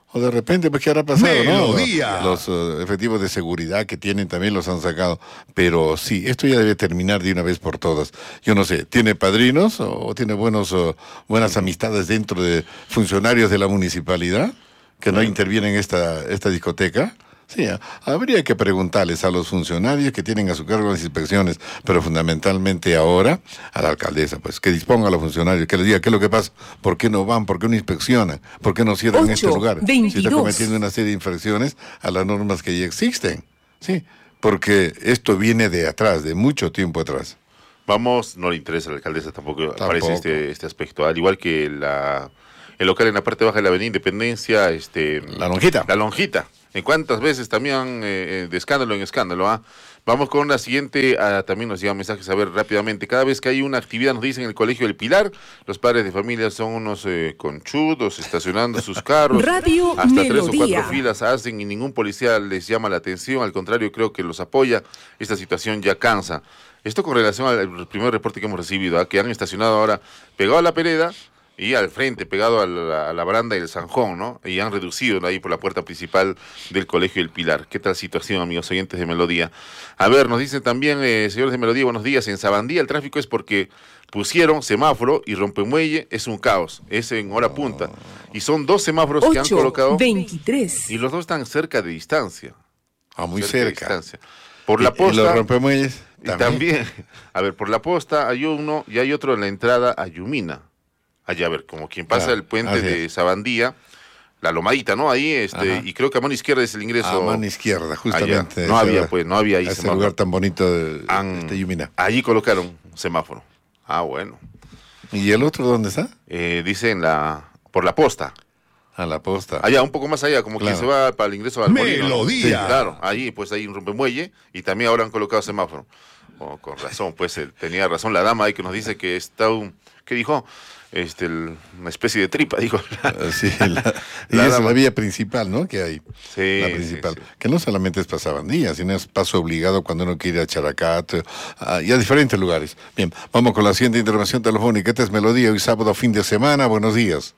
Speaker 2: O de repente, pues, ¿qué habrá pasado?
Speaker 8: Melodía.
Speaker 2: ¿No? Los uh, efectivos de seguridad que tienen también los han sacado. Pero sí, esto ya debe terminar de una vez por todas. Yo no sé, ¿tiene padrinos o tiene buenos uh, buenas amistades dentro de funcionarios de la municipalidad que no intervienen en esta, esta discoteca? Sí, habría que preguntarles a los funcionarios que tienen a su cargo las inspecciones, pero fundamentalmente ahora a la alcaldesa, pues, que disponga a los funcionarios, que les diga qué es lo que pasa, por qué no van, por qué no inspeccionan, por qué no cierran este lugar, si está cometiendo una serie de infracciones a las normas que ya existen, sí, porque esto viene de atrás, de mucho tiempo atrás.
Speaker 4: Vamos, no le interesa a la alcaldesa tampoco, tampoco. aparece este, este aspecto, al igual que la, el local en la parte baja de la avenida Independencia, este,
Speaker 2: la lonjita,
Speaker 4: la lonjita. ¿En cuántas veces también eh, de escándalo en escándalo? ¿ah? Vamos con la siguiente, ah, también nos llegan mensajes a ver rápidamente. Cada vez que hay una actividad, nos dicen en el Colegio del Pilar, los padres de familia son unos eh, conchudos, estacionando sus carros.
Speaker 3: Radio
Speaker 4: hasta
Speaker 3: Melodía.
Speaker 4: tres o cuatro filas hacen y ningún policía les llama la atención. Al contrario, creo que los apoya. Esta situación ya cansa. Esto con relación al primer reporte que hemos recibido, ¿ah? que han estacionado ahora pegado a la Pereda, y al frente, pegado a la, a la baranda del Zanjón, ¿no? Y han reducido ahí por la puerta principal del Colegio del Pilar. ¿Qué tal situación, amigos oyentes de Melodía? A ver, nos dicen también, eh, señores de Melodía, buenos días. En Sabandía el tráfico es porque pusieron semáforo y rompemuelle es un caos. Es en hora punta. Y son dos semáforos que han colocado.
Speaker 3: veintitrés.
Speaker 4: Y los dos están cerca de distancia.
Speaker 2: Ah, muy cerca.
Speaker 4: cerca. De por la posta.
Speaker 2: ¿Y los rompemuelles?
Speaker 4: También. también. A ver, por la posta hay uno y hay otro en la entrada a Yumina. Allá, a ver, como quien pasa claro, el puente de Sabandía, la lomadita, ¿no? Ahí, este, Ajá. y creo que a mano izquierda es el ingreso.
Speaker 2: A mano izquierda, justamente.
Speaker 4: Allá. No había, pues, no había ahí
Speaker 2: ese semáforo. Lugar tan bonito de,
Speaker 4: Han,
Speaker 2: de Yumina.
Speaker 4: Allí colocaron semáforo. Ah, bueno.
Speaker 2: ¿Y el otro dónde está?
Speaker 4: Eh, dice en la, por la posta.
Speaker 2: A la posta.
Speaker 4: Allá, un poco más allá, como claro. quien se va para el ingreso al
Speaker 8: Melodía.
Speaker 4: Molino, ¿no? Sí, claro, allí, pues, hay un rompemuelle y también ahora han colocado semáforo. Oh, con razón, pues, eh, tenía razón la dama ahí que nos dice que está un, ¿qué dijo? Este, el, una especie de tripa, digo.
Speaker 2: Sí, la, y la esa es la vía principal, ¿no? Que hay.
Speaker 4: Sí,
Speaker 2: la principal.
Speaker 4: Sí, sí.
Speaker 2: Que no solamente es para Sabandía, sino es paso obligado cuando uno quiere ir a Characato a, y a diferentes lugares. Bien, vamos con la siguiente intervención telefónica. Esta es Melodía, hoy sábado, fin de semana. Buenos días.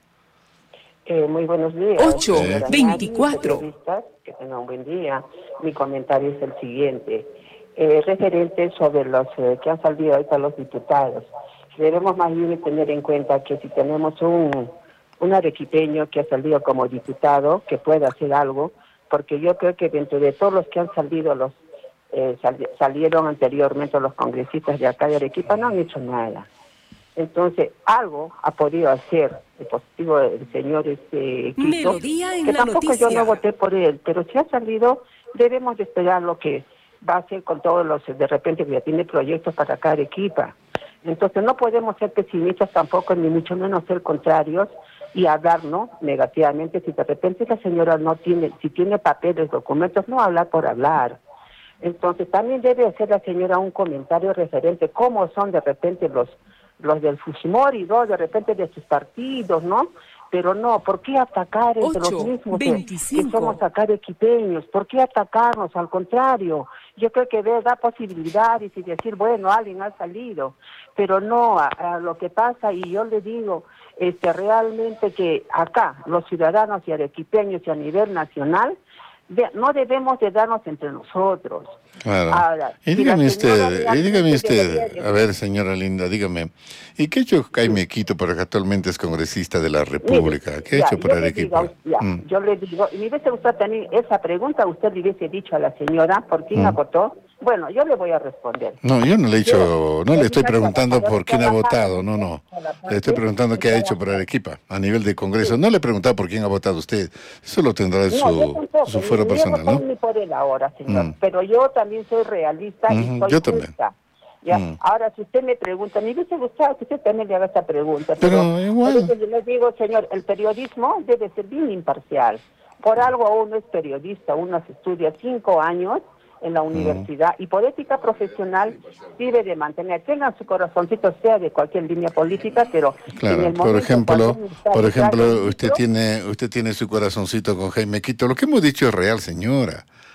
Speaker 16: Eh, muy buenos días.
Speaker 3: ocho veinticuatro.
Speaker 16: Que tengan un buen día. Mi comentario es el siguiente. Eh, referente sobre los eh, que han salido ahorita los diputados. Debemos más bien tener en cuenta que si tenemos un, un arequipeño que ha salido como diputado, que pueda hacer algo, porque yo creo que dentro de todos los que han salido, los eh, sal, salieron anteriormente los congresistas de acá de Arequipa, no han hecho nada. Entonces, algo ha podido hacer el positivo del señor este, Quito, que tampoco noticia. Yo no voté por él, pero si ha salido, debemos de esperar lo que va a hacer con todos los, de repente, que ya tiene proyectos para acá Arequipa. Entonces no podemos ser pesimistas tampoco, ni mucho menos ser contrarios y hablar, ¿no?, negativamente. Si de repente la señora no tiene, si tiene papeles, documentos, no hablar por hablar. Entonces también debe hacer la señora un comentario referente cómo son de repente los los del Fujimori, ¿no?, de repente de sus partidos, ¿no? Pero no, ¿por qué atacar entre ocho, los mismos que, que somos acá arequipeños? ¿Por qué atacarnos? Al contrario, yo creo que debe dar posibilidades y decir, bueno, alguien ha salido, pero no a, a lo que pasa, y yo le digo, este, realmente que acá, los ciudadanos y arequipeños y a nivel nacional, de, no debemos de darnos entre nosotros.
Speaker 2: Claro. Ahora, y dígame si usted, y dígame usted, a ver, señora linda, dígame, ¿y qué ha hecho Jaime Quito, porque actualmente es congresista de la República? Mire, ¿qué ha hecho por Arequipa?
Speaker 16: Ya, mm. Yo le digo, y me hubiese gustado también esa pregunta, usted le hubiese dicho a la señora, ¿por quién mm. votó? Bueno, yo le voy a responder.
Speaker 2: No, yo no le he dicho, yo, no le estoy preguntando por quién ha votado, no, no. Le estoy preguntando qué ha hecho por Arequipa a nivel de Congreso. No le he preguntado por quién ha votado usted. Eso lo tendrá en su, no, su fuero personal, ¿no?
Speaker 16: Ni por él ahora, señor. Mm. Pero yo también soy realista mm, y soy
Speaker 2: yo también.
Speaker 16: Justa. Ya. Mm. Ahora, si usted me pregunta, me hubiese gustado que usted también le haga esta pregunta.
Speaker 2: Pero, pero igual.
Speaker 16: Yo le digo, señor, el periodismo debe ser bien imparcial. Por algo uno es periodista, uno se estudia cinco años en la universidad, mm. y por ética profesional debe de mantener, tenga su corazoncito, sea de cualquier línea política, pero
Speaker 2: claro,
Speaker 16: en el
Speaker 2: por ejemplo, por ejemplo, usted tiene, usted tiene su corazoncito con Jaime Quito. Lo que hemos dicho es real, señora.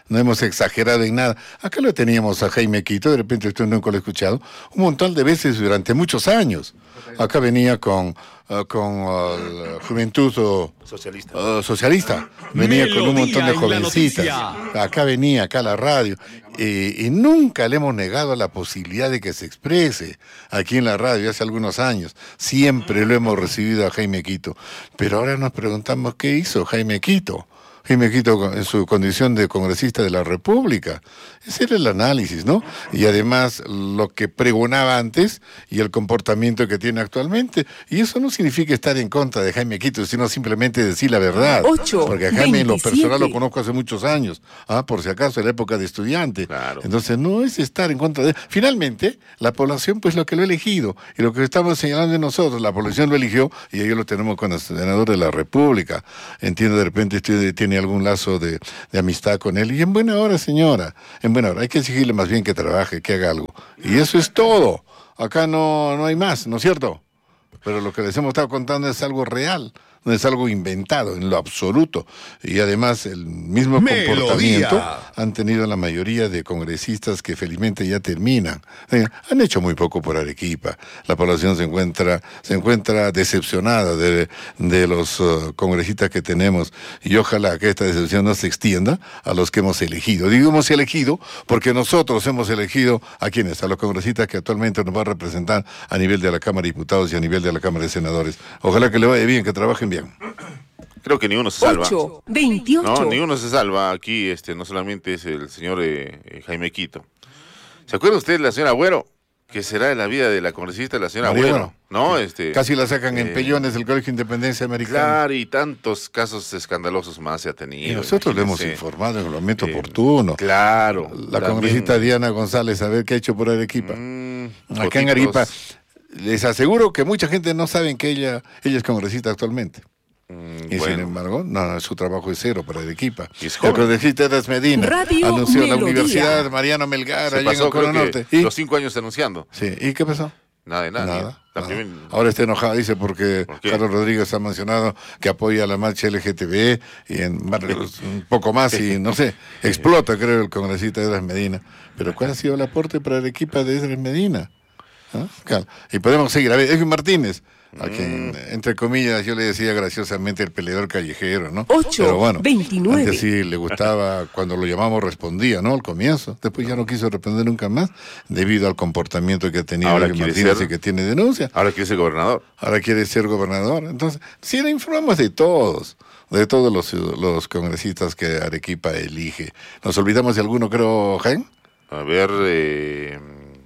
Speaker 2: no hemos exagerado en nada. Acá lo teníamos a Jaime Quito, de repente usted nunca lo ha escuchado, un montón de veces durante muchos años. Acá venía con, uh, con uh, la Juventud uh,
Speaker 4: Socialista.
Speaker 2: Uh, socialista. Venía
Speaker 6: Melodía
Speaker 2: con un montón de
Speaker 6: en la
Speaker 2: jovencitas.
Speaker 6: noticia.
Speaker 2: Acá venía, acá a la radio. Y, y nunca le hemos negado la posibilidad de que se exprese aquí en la radio hace algunos años. Siempre lo hemos recibido a Jaime Quito. Pero ahora nos preguntamos qué hizo Jaime Quito. Jaime Quito en su condición de congresista de la República. Ese era el análisis, ¿no? Y además lo que pregonaba antes y el comportamiento que tiene actualmente. Y eso no significa estar en contra de Jaime Quito, sino simplemente decir la verdad.
Speaker 3: ocho,
Speaker 2: Porque a Jaime en lo
Speaker 3: veintisiete.
Speaker 2: personal lo conozco hace muchos años, ah, por si acaso en la época de estudiante.
Speaker 4: Claro.
Speaker 2: Entonces no es estar en contra de... Finalmente, la población pues lo que lo ha elegido. Y lo que estamos señalando de nosotros, la población lo eligió y ellos lo tenemos con el senador de la República. Entiendo, de repente usted tiene algún lazo de, de amistad con él. Y en buena hora, señora, en buena hora. Hay que exigirle más bien que trabaje, que haga algo. Y eso es todo. Acá no, no hay más, ¿no es cierto? Pero lo que les hemos estado contando es algo real. No es algo inventado en lo absoluto. Y además el mismo
Speaker 6: Melodía.
Speaker 2: comportamiento han tenido la mayoría de congresistas que felizmente ya terminan. Eh, han hecho muy poco por Arequipa. La población se encuentra, se encuentra decepcionada de, de los uh, congresistas que tenemos. Y ojalá que esta decepción no se extienda a los que hemos elegido. Digo hemos elegido porque nosotros hemos elegido a quienes, a los congresistas que actualmente nos va a representar a nivel de la Cámara de Diputados y a nivel de la Cámara de Senadores. Ojalá que le vaya bien, que trabajen bien.
Speaker 4: Creo que ninguno se salva.
Speaker 3: ocho, veintiocho.
Speaker 4: No, ninguno se salva. Aquí este, no solamente es el señor eh, eh, Jaime Quito. ¿Se acuerda usted de la señora Agüero? ¿Qué será de la vida de la congresista de la señora
Speaker 2: María
Speaker 4: Agüero? ¿No? Este,
Speaker 2: Casi la sacan
Speaker 4: eh,
Speaker 2: en pellones del Colegio Independencia Americana.
Speaker 4: Claro, y tantos casos escandalosos más se ha tenido.
Speaker 2: Y nosotros le hemos
Speaker 4: imagínense.
Speaker 2: informado en el momento
Speaker 4: Eh,
Speaker 2: oportuno.
Speaker 4: Claro.
Speaker 2: La
Speaker 4: también,
Speaker 2: congresista Diana González, a ver qué ha hecho por Arequipa.
Speaker 4: mm,
Speaker 2: Acá en
Speaker 4: fotitos.
Speaker 2: Arequipa, les aseguro que mucha gente no sabe que ella, ella es congresista actualmente.
Speaker 4: Mm,
Speaker 2: Y
Speaker 4: bueno.
Speaker 2: sin embargo, no, no, su trabajo es cero para Arequipa.
Speaker 4: Y es
Speaker 2: El
Speaker 4: joven.
Speaker 2: congresista Eras Medina
Speaker 3: Radio
Speaker 2: anunció en la
Speaker 3: Melodía.
Speaker 2: Universidad Mariano Melgar,
Speaker 4: Se
Speaker 2: allá en
Speaker 4: pasó
Speaker 2: el Cono
Speaker 4: creo que
Speaker 2: Norte. ¿Y?
Speaker 4: los cinco años anunciando.
Speaker 2: Sí. ¿Y qué pasó?
Speaker 4: Nada de nada.
Speaker 2: Nada.
Speaker 4: La
Speaker 2: nada.
Speaker 4: primer-
Speaker 2: Ahora está enojada, dice, porque
Speaker 4: ¿Por qué?
Speaker 2: Carlos Rodríguez ha mencionado que apoya la marcha L G T B y en varios- un poco más y no sé, explota creo el congresista Edras Medina. Pero ¿cuál ha sido el aporte para Arequipa de Edras Medina? ¿Ah? Claro. Y podemos seguir. A ver, Edwin Martínez, a quien, entre comillas, yo le decía graciosamente el peleador callejero, ¿no?
Speaker 3: ocho,
Speaker 2: Pero bueno,
Speaker 3: veintinueve.
Speaker 2: antes sí le gustaba, cuando lo llamamos respondía, ¿no? Al comienzo. Después ya no quiso responder nunca más, debido al comportamiento que ha tenido
Speaker 4: Ahora
Speaker 2: Edwin
Speaker 4: quiere
Speaker 2: Martínez
Speaker 4: ser-
Speaker 2: y que tiene denuncia.
Speaker 4: Ahora quiere ser gobernador.
Speaker 2: Ahora quiere ser gobernador. Entonces, sí le informamos de todos, de todos los, los congresistas que Arequipa elige. ¿Nos olvidamos de alguno, creo, Jaime?
Speaker 4: A ver, eh,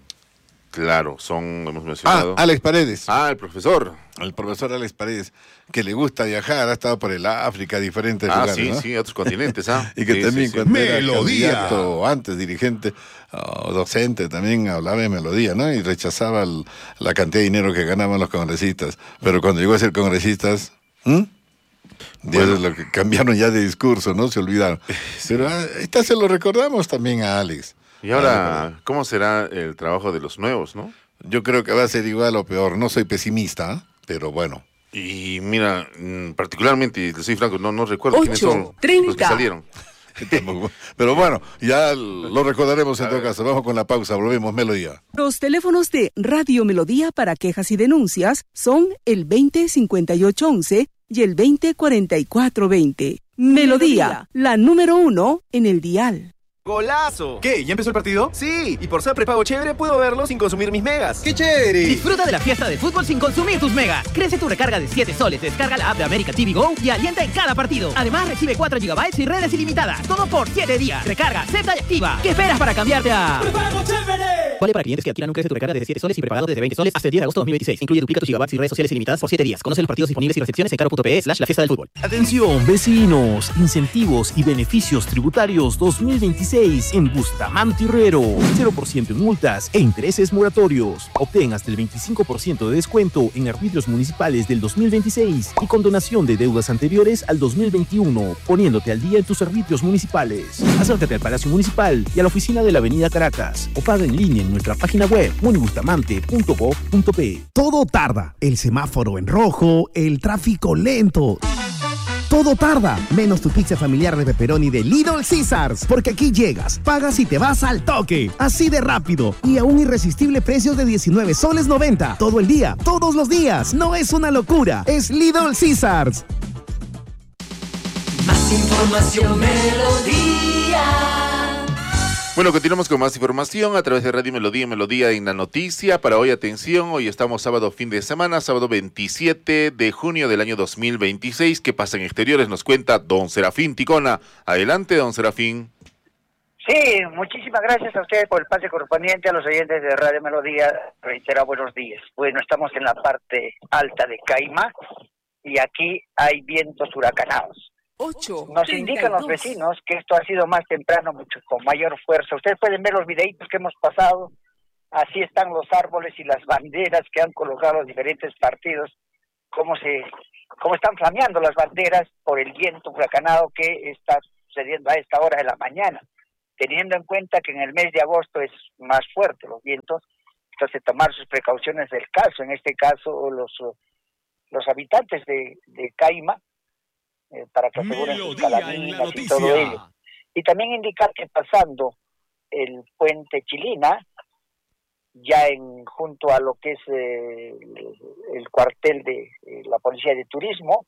Speaker 4: claro, son, hemos mencionado.
Speaker 2: Ah, Alex Paredes.
Speaker 4: Ah, el profesor.
Speaker 2: El profesor Alex Paredes, que le gusta viajar, ha estado por el África, diferentes
Speaker 4: Ah,
Speaker 2: lugares,
Speaker 4: sí,
Speaker 2: ¿no?
Speaker 4: sí, otros continentes, ¿ah?
Speaker 2: Y que
Speaker 4: Sí,
Speaker 2: también
Speaker 4: sí, sí.
Speaker 2: cuando era
Speaker 6: Melodía.
Speaker 2: candidato, o antes dirigente o docente, también hablaba de Melodía, ¿no? Y rechazaba el- la cantidad de dinero que ganaban los congresistas. Pero cuando llegó a ser congresistas, ¿hmm? Bueno, lo que cambiaron ya de discurso, ¿no? Se olvidaron. Pero ah, esta se lo recordamos también a Alex.
Speaker 4: Y ahora, ¿cómo será el trabajo de los nuevos, no?
Speaker 2: Yo creo que va a ser igual o peor. No soy pesimista, ¿eh? Pero bueno.
Speaker 4: Y mira, mm, particularmente, le soy franco, no, no recuerdo
Speaker 3: Ocho,
Speaker 4: quiénes son los que
Speaker 3: treinta.
Speaker 4: salieron.
Speaker 2: Pero bueno, ya lo recordaremos en todo caso. Vamos con la pausa, volvemos, Melodía.
Speaker 3: Los teléfonos de Radio Melodía para quejas y denuncias son el veinte cincuenta y ocho once y el veinte cuarenta y cuatro veinte. Melodía, la número uno en el dial.
Speaker 18: ¡Golazo! ¿Qué? ¿Ya empezó el partido? Sí, y por ser prepago chévere puedo verlo sin consumir mis megas. ¡Qué chévere!
Speaker 19: Disfruta de la fiesta del fútbol sin consumir tus megas. Crece tu recarga de siete soles, descarga la app de América T V Go y alienta en cada partido. Además recibe cuatro gigabytes y redes ilimitadas. Todo por siete días. Recarga, acepta y activa. ¿Qué esperas para cambiarte a prepago chévere? Vale para clientes que adquieran un Crece tu recarga desde siete soles y prepagados desde veinte soles hasta el diez de agosto de dos mil veintiséis. Incluye duplica tus gigabytes y redes sociales ilimitadas por siete días. Conoce los partidos disponibles y restricciones en caro.pe slash la fiesta del fútbol.
Speaker 9: Atención, vecinos, incentivos y beneficios tributarios dos mil veintiséis en Bustamante Herrero. cero por ciento en multas e intereses moratorios. Obtén hasta el veinticinco por ciento de descuento en arbitrios municipales del dos mil veintiséis y condonación de deudas anteriores al dos mil veintiuno, poniéndote al día en tus arbitrios municipales. Acércate al Palacio Municipal y a la oficina de la Avenida Caracas o paga en línea en nuestra página web munibustamante punto gob punto pe.
Speaker 10: Todo tarda. El semáforo en rojo, el tráfico lento. todo tarda, menos tu pizza familiar de pepperoni de Little Caesars, porque aquí llegas, pagas y te vas al toque, así de rápido y a un irresistible precio de diecinueve soles noventa, todo el día, todos los días. No es una locura, es Little Caesars.
Speaker 11: Más información, Melodía.
Speaker 4: Bueno, continuamos con más información a través de Radio Melodía, Melodía en la noticia. Para hoy, atención, hoy estamos sábado fin de semana, sábado veintisiete de junio del año dos mil veintiséis. ¿Qué pasa en exteriores? Nos cuenta don Serafín Ticona. Adelante, don Serafín.
Speaker 13: Sí, muchísimas gracias a ustedes por el pase correspondiente, a los oyentes de Radio Melodía. Reitera buenos días. Bueno, estamos en la parte alta de Caima y aquí hay vientos huracanados. Nos indican los vecinos que esto ha sido más temprano, mucho con mayor fuerza. Ustedes pueden ver los videitos que hemos pasado. Así están los árboles y las banderas que han colocado los diferentes partidos, cómo se, cómo están flameando las banderas por el viento huracanado que está sucediendo a esta hora de la mañana. Teniendo en cuenta que en el mes de agosto es más fuerte los vientos, entonces tomar sus precauciones del caso. En este caso, los, los habitantes de, de Caima, Eh, para que aseguren sus calaminas y todo ello. Y también indicar que pasando el puente Chilina, ya en junto a lo que es eh, el, el cuartel de eh, la Policía de Turismo,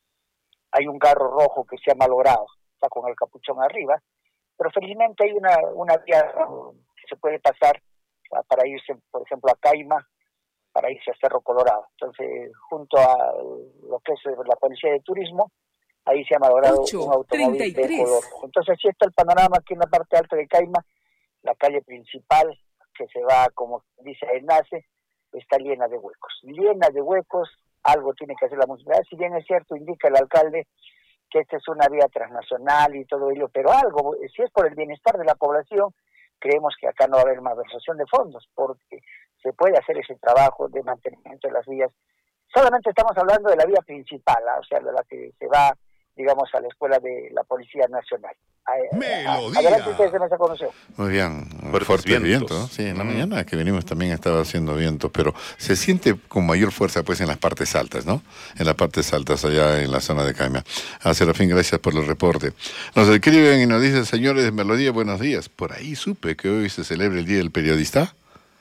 Speaker 13: hay un carro rojo que se ha malogrado, está con el capuchón arriba, pero felizmente hay una, una vía que se puede pasar para irse, por ejemplo, a Caima, para irse a Cerro Colorado. Entonces, junto a lo que es la Policía de Turismo, ahí se ha malogrado un automóvil de color. Entonces así está el panorama aquí en la parte alta de Caima. La calle principal, que se va, como dice el enlace, está llena de huecos. Llena de huecos, algo tiene que hacer la municipalidad. Si bien es cierto, indica el alcalde que esta es una vía transnacional y todo ello, pero algo, si es por el bienestar de la población, creemos que acá no va a haber malversación de fondos, porque se puede hacer ese trabajo de mantenimiento de las vías. Solamente estamos hablando de la vía principal, ¿eh? O sea, de la que se va, digamos, a la escuela de la Policía Nacional.
Speaker 2: Melodía.
Speaker 13: Adelante ustedes en esa conoción.
Speaker 2: Muy bien, fuerte, fuerte viento, viento, ¿no? Sí, en la mm. mañana que venimos también estaba haciendo viento, pero se siente con mayor fuerza pues en las partes altas, ¿no? En las partes altas allá en la zona de Caima. A Serafín, gracias por el reporte. Nos escriben y nos dicen, señores de Melodía, buenos días. Por ahí supe que hoy se celebra el Día del Periodista.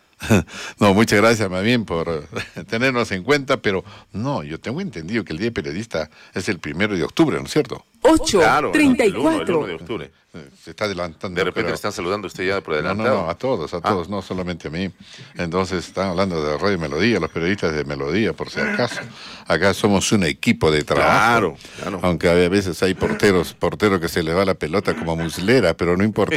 Speaker 2: No, muchas gracias más bien por tenernos en cuenta, pero no, yo tengo entendido que el Día del Periodista es el primero de octubre, ¿no es cierto?
Speaker 3: ocho, treinta y cuatro.
Speaker 4: El uno de octubre.
Speaker 2: Se está adelantando.
Speaker 4: De repente le están saludando usted ya por adelantado.
Speaker 2: No, no, no, a todos, a todos, ah. no solamente a mí. Entonces están hablando de Radio Melodía, los periodistas de Melodía, por si acaso. Acá somos un equipo de trabajo.
Speaker 4: Claro, claro.
Speaker 2: Aunque a veces hay porteros, porteros que se les va la pelota como muslera, pero no importa.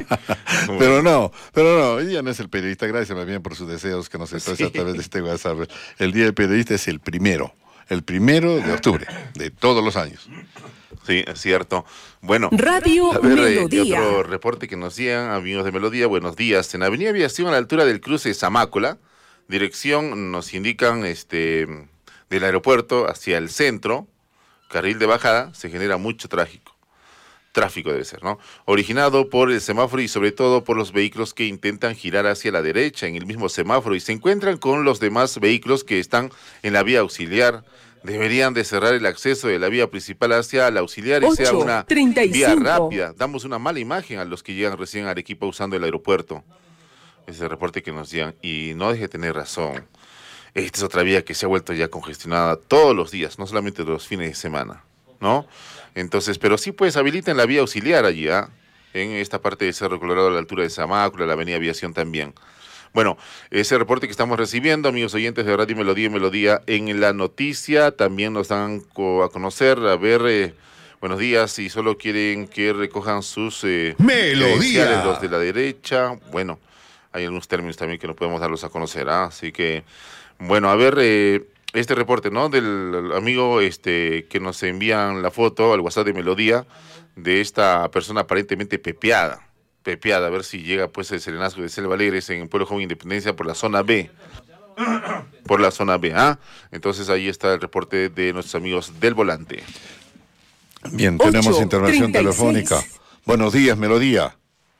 Speaker 2: Pero no, pero no, hoy día no es el periodista. Gracias más bien por sus deseos que nos expresa sí. a través de este WhatsApp. El Día del Periodista es el primero, el primero de octubre, de todos los años.
Speaker 4: Sí, es cierto. Bueno,
Speaker 3: Radio
Speaker 4: a ver,
Speaker 3: Melodía.
Speaker 4: Eh, otro reporte que nos decían, amigos de Melodía, buenos días. En Avenida Aviación, a la altura del cruce Zamácola, dirección, nos indican, este, del aeropuerto hacia el centro, carril de bajada, se genera mucho tráfico. Tráfico debe ser, ¿no? Originado por el semáforo y sobre todo por los vehículos que intentan girar hacia la derecha en el mismo semáforo y se encuentran con los demás vehículos que están en la vía auxiliar. Deberían de cerrar el acceso de la vía principal hacia la auxiliar y sea una vía rápida. Damos una mala imagen a los que llegan recién a Arequipa usando el aeropuerto. Ese es el reporte que nos dan. Y no deje de tener razón. Esta es otra vía que se ha vuelto ya congestionada todos los días, no solamente los fines de semana, ¿no? Entonces, pero sí pues habiliten la vía auxiliar allí, ¿eh? En esta parte de Cerro Colorado a la altura de Zamácula, la avenida Aviación también. Bueno, ese reporte que estamos recibiendo, amigos oyentes de Radio Melodía y Melodía en la noticia, también nos dan a conocer, a ver, eh, buenos días, si solo quieren que recojan sus eh,
Speaker 2: Melodía,
Speaker 4: los de la derecha, bueno, hay algunos términos también que no podemos darlos a conocer, ¿eh? Así que, bueno, a ver, eh, este reporte, ¿no? Del amigo este que nos envían la foto al WhatsApp de Melodía de esta persona aparentemente pepeada. Pepeada, a ver si llega pues el serenazgo de Selva Alegres en Pueblo Joven Independencia por la zona B. Por la zona B, ¿ah? Entonces ahí está el reporte de nuestros amigos del volante.
Speaker 2: Bien, tenemos ocho, intervención treinta y seis. Telefónica. Buenos días, Melodía.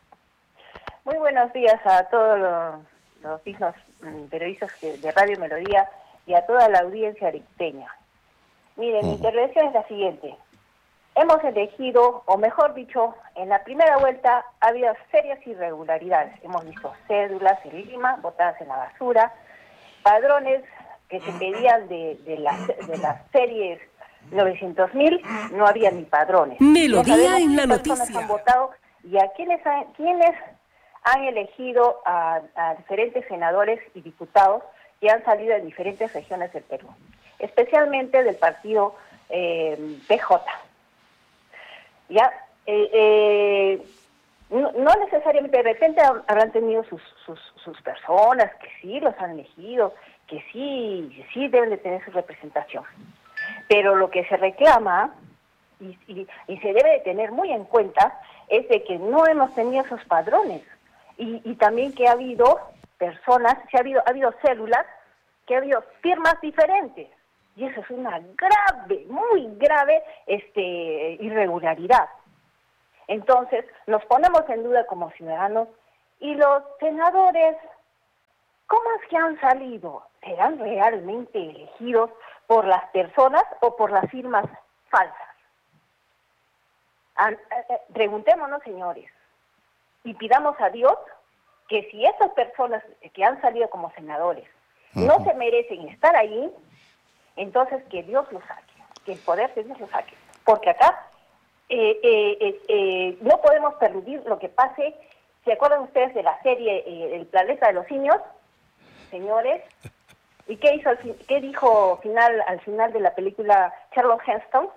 Speaker 16: Muy buenos días a todos los, los hijos periodistas de Radio Melodía y a toda la audiencia arequipeña. Miren, uh-huh. mi intervención es la siguiente.
Speaker 20: hemos elegido, o mejor dicho, en la primera vuelta ha habido serias irregularidades. Hemos visto cédulas en Lima, botadas en la basura, padrones que se pedían de, de, las, de las series novecientos mil, no había ni padrones.
Speaker 3: Melodía
Speaker 20: no
Speaker 3: en la
Speaker 20: personas
Speaker 3: noticia.
Speaker 20: Han votado y a quienes han, quienes han elegido a, a diferentes senadores y diputados que han salido de diferentes regiones del Perú, especialmente del partido eh, P J. Ya, eh, eh, no, no necesariamente, de repente habrán tenido sus, sus, sus personas que sí los han elegido, que sí, sí deben de tener su representación. Pero lo que se reclama, y, y, y se debe de tener muy en cuenta, es de que no hemos tenido esos padrones. Y, y también que ha habido personas, sí ha habido, ha habido células, que ha habido firmas diferentes. Y eso es una grave, muy grave este, irregularidad. Entonces, nos ponemos en duda como ciudadanos, y los senadores, ¿cómo es que han salido? ¿Serán realmente elegidos por las personas o por las firmas falsas? A, a, a, preguntémonos, señores, y pidamos a Dios que si esas personas que han salido como senadores uh-huh. no se merecen estar ahí, entonces que Dios los saque, que el poder de Dios los saque. Porque acá eh, eh, eh, eh, no podemos permitir lo que pase. ¿Se acuerdan ustedes de la serie eh, El planeta de los simios? Señores, ¿y qué hizo al fin, qué dijo final al final de la película Charlton Heston?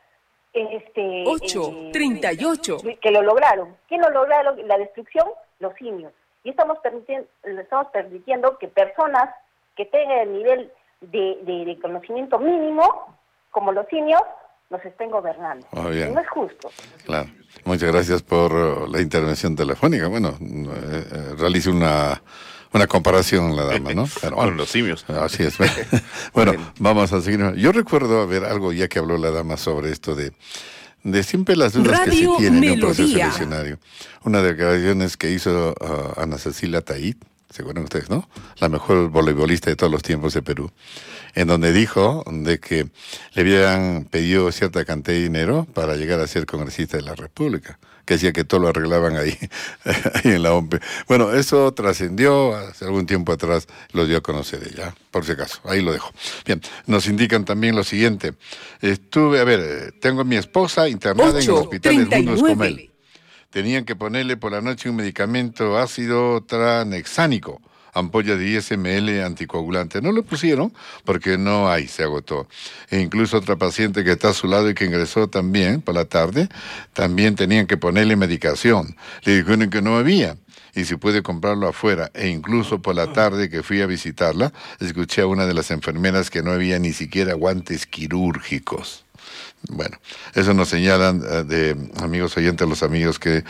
Speaker 20: Este,
Speaker 3: ocho, treinta y ocho.
Speaker 20: Eh, que lo lograron. ¿Quién lo lograron? La destrucción, los simios. Y estamos permitiendo, estamos permitiendo que personas que tengan el nivel de, de, de conocimiento mínimo, como los simios, nos estén gobernando.
Speaker 2: Oh, bien.
Speaker 20: No es justo.
Speaker 2: Claro. Muchas gracias por uh, la intervención telefónica. Bueno, eh, eh, realice una... Una comparación la dama, ¿no?
Speaker 4: Pero, bueno, con los simios.
Speaker 2: Así es. Bueno, vamos a seguir. Yo recuerdo, a ver, algo ya que habló la dama sobre esto de, de siempre las dudas Radio que se tienen en un proceso eleccionario. Una de las declaraciones que hizo uh, Ana Cecilia Taid, ¿se acuerdan ustedes, no? La mejor voleibolista de todos los tiempos de Perú, en donde dijo de que le habían pedido cierta cantidad de dinero para llegar a ser congresista de la República, que decía que todo lo arreglaban ahí, ahí en la O M P E. Bueno, eso trascendió hace algún tiempo atrás, lo dio a conocer ella, por si acaso, ahí lo dejo. Bien, nos indican también lo siguiente, estuve, a ver, tengo a mi esposa internada ocho, en el hospital Edmundo Escomel. Tenían que ponerle por la noche un medicamento ácido tranexánico, ampolla de diez mililitros anticoagulante. No lo pusieron porque no hay, se agotó. E incluso otra paciente que está a su lado y que ingresó también por la tarde, también tenían que ponerle medicación. Le dijeron que no había y si puede comprarlo afuera. E incluso por la tarde que fui a visitarla, escuché a una de las enfermeras que no había ni siquiera guantes quirúrgicos. Bueno, eso nos señalan uh, de amigos oyentes, los amigos que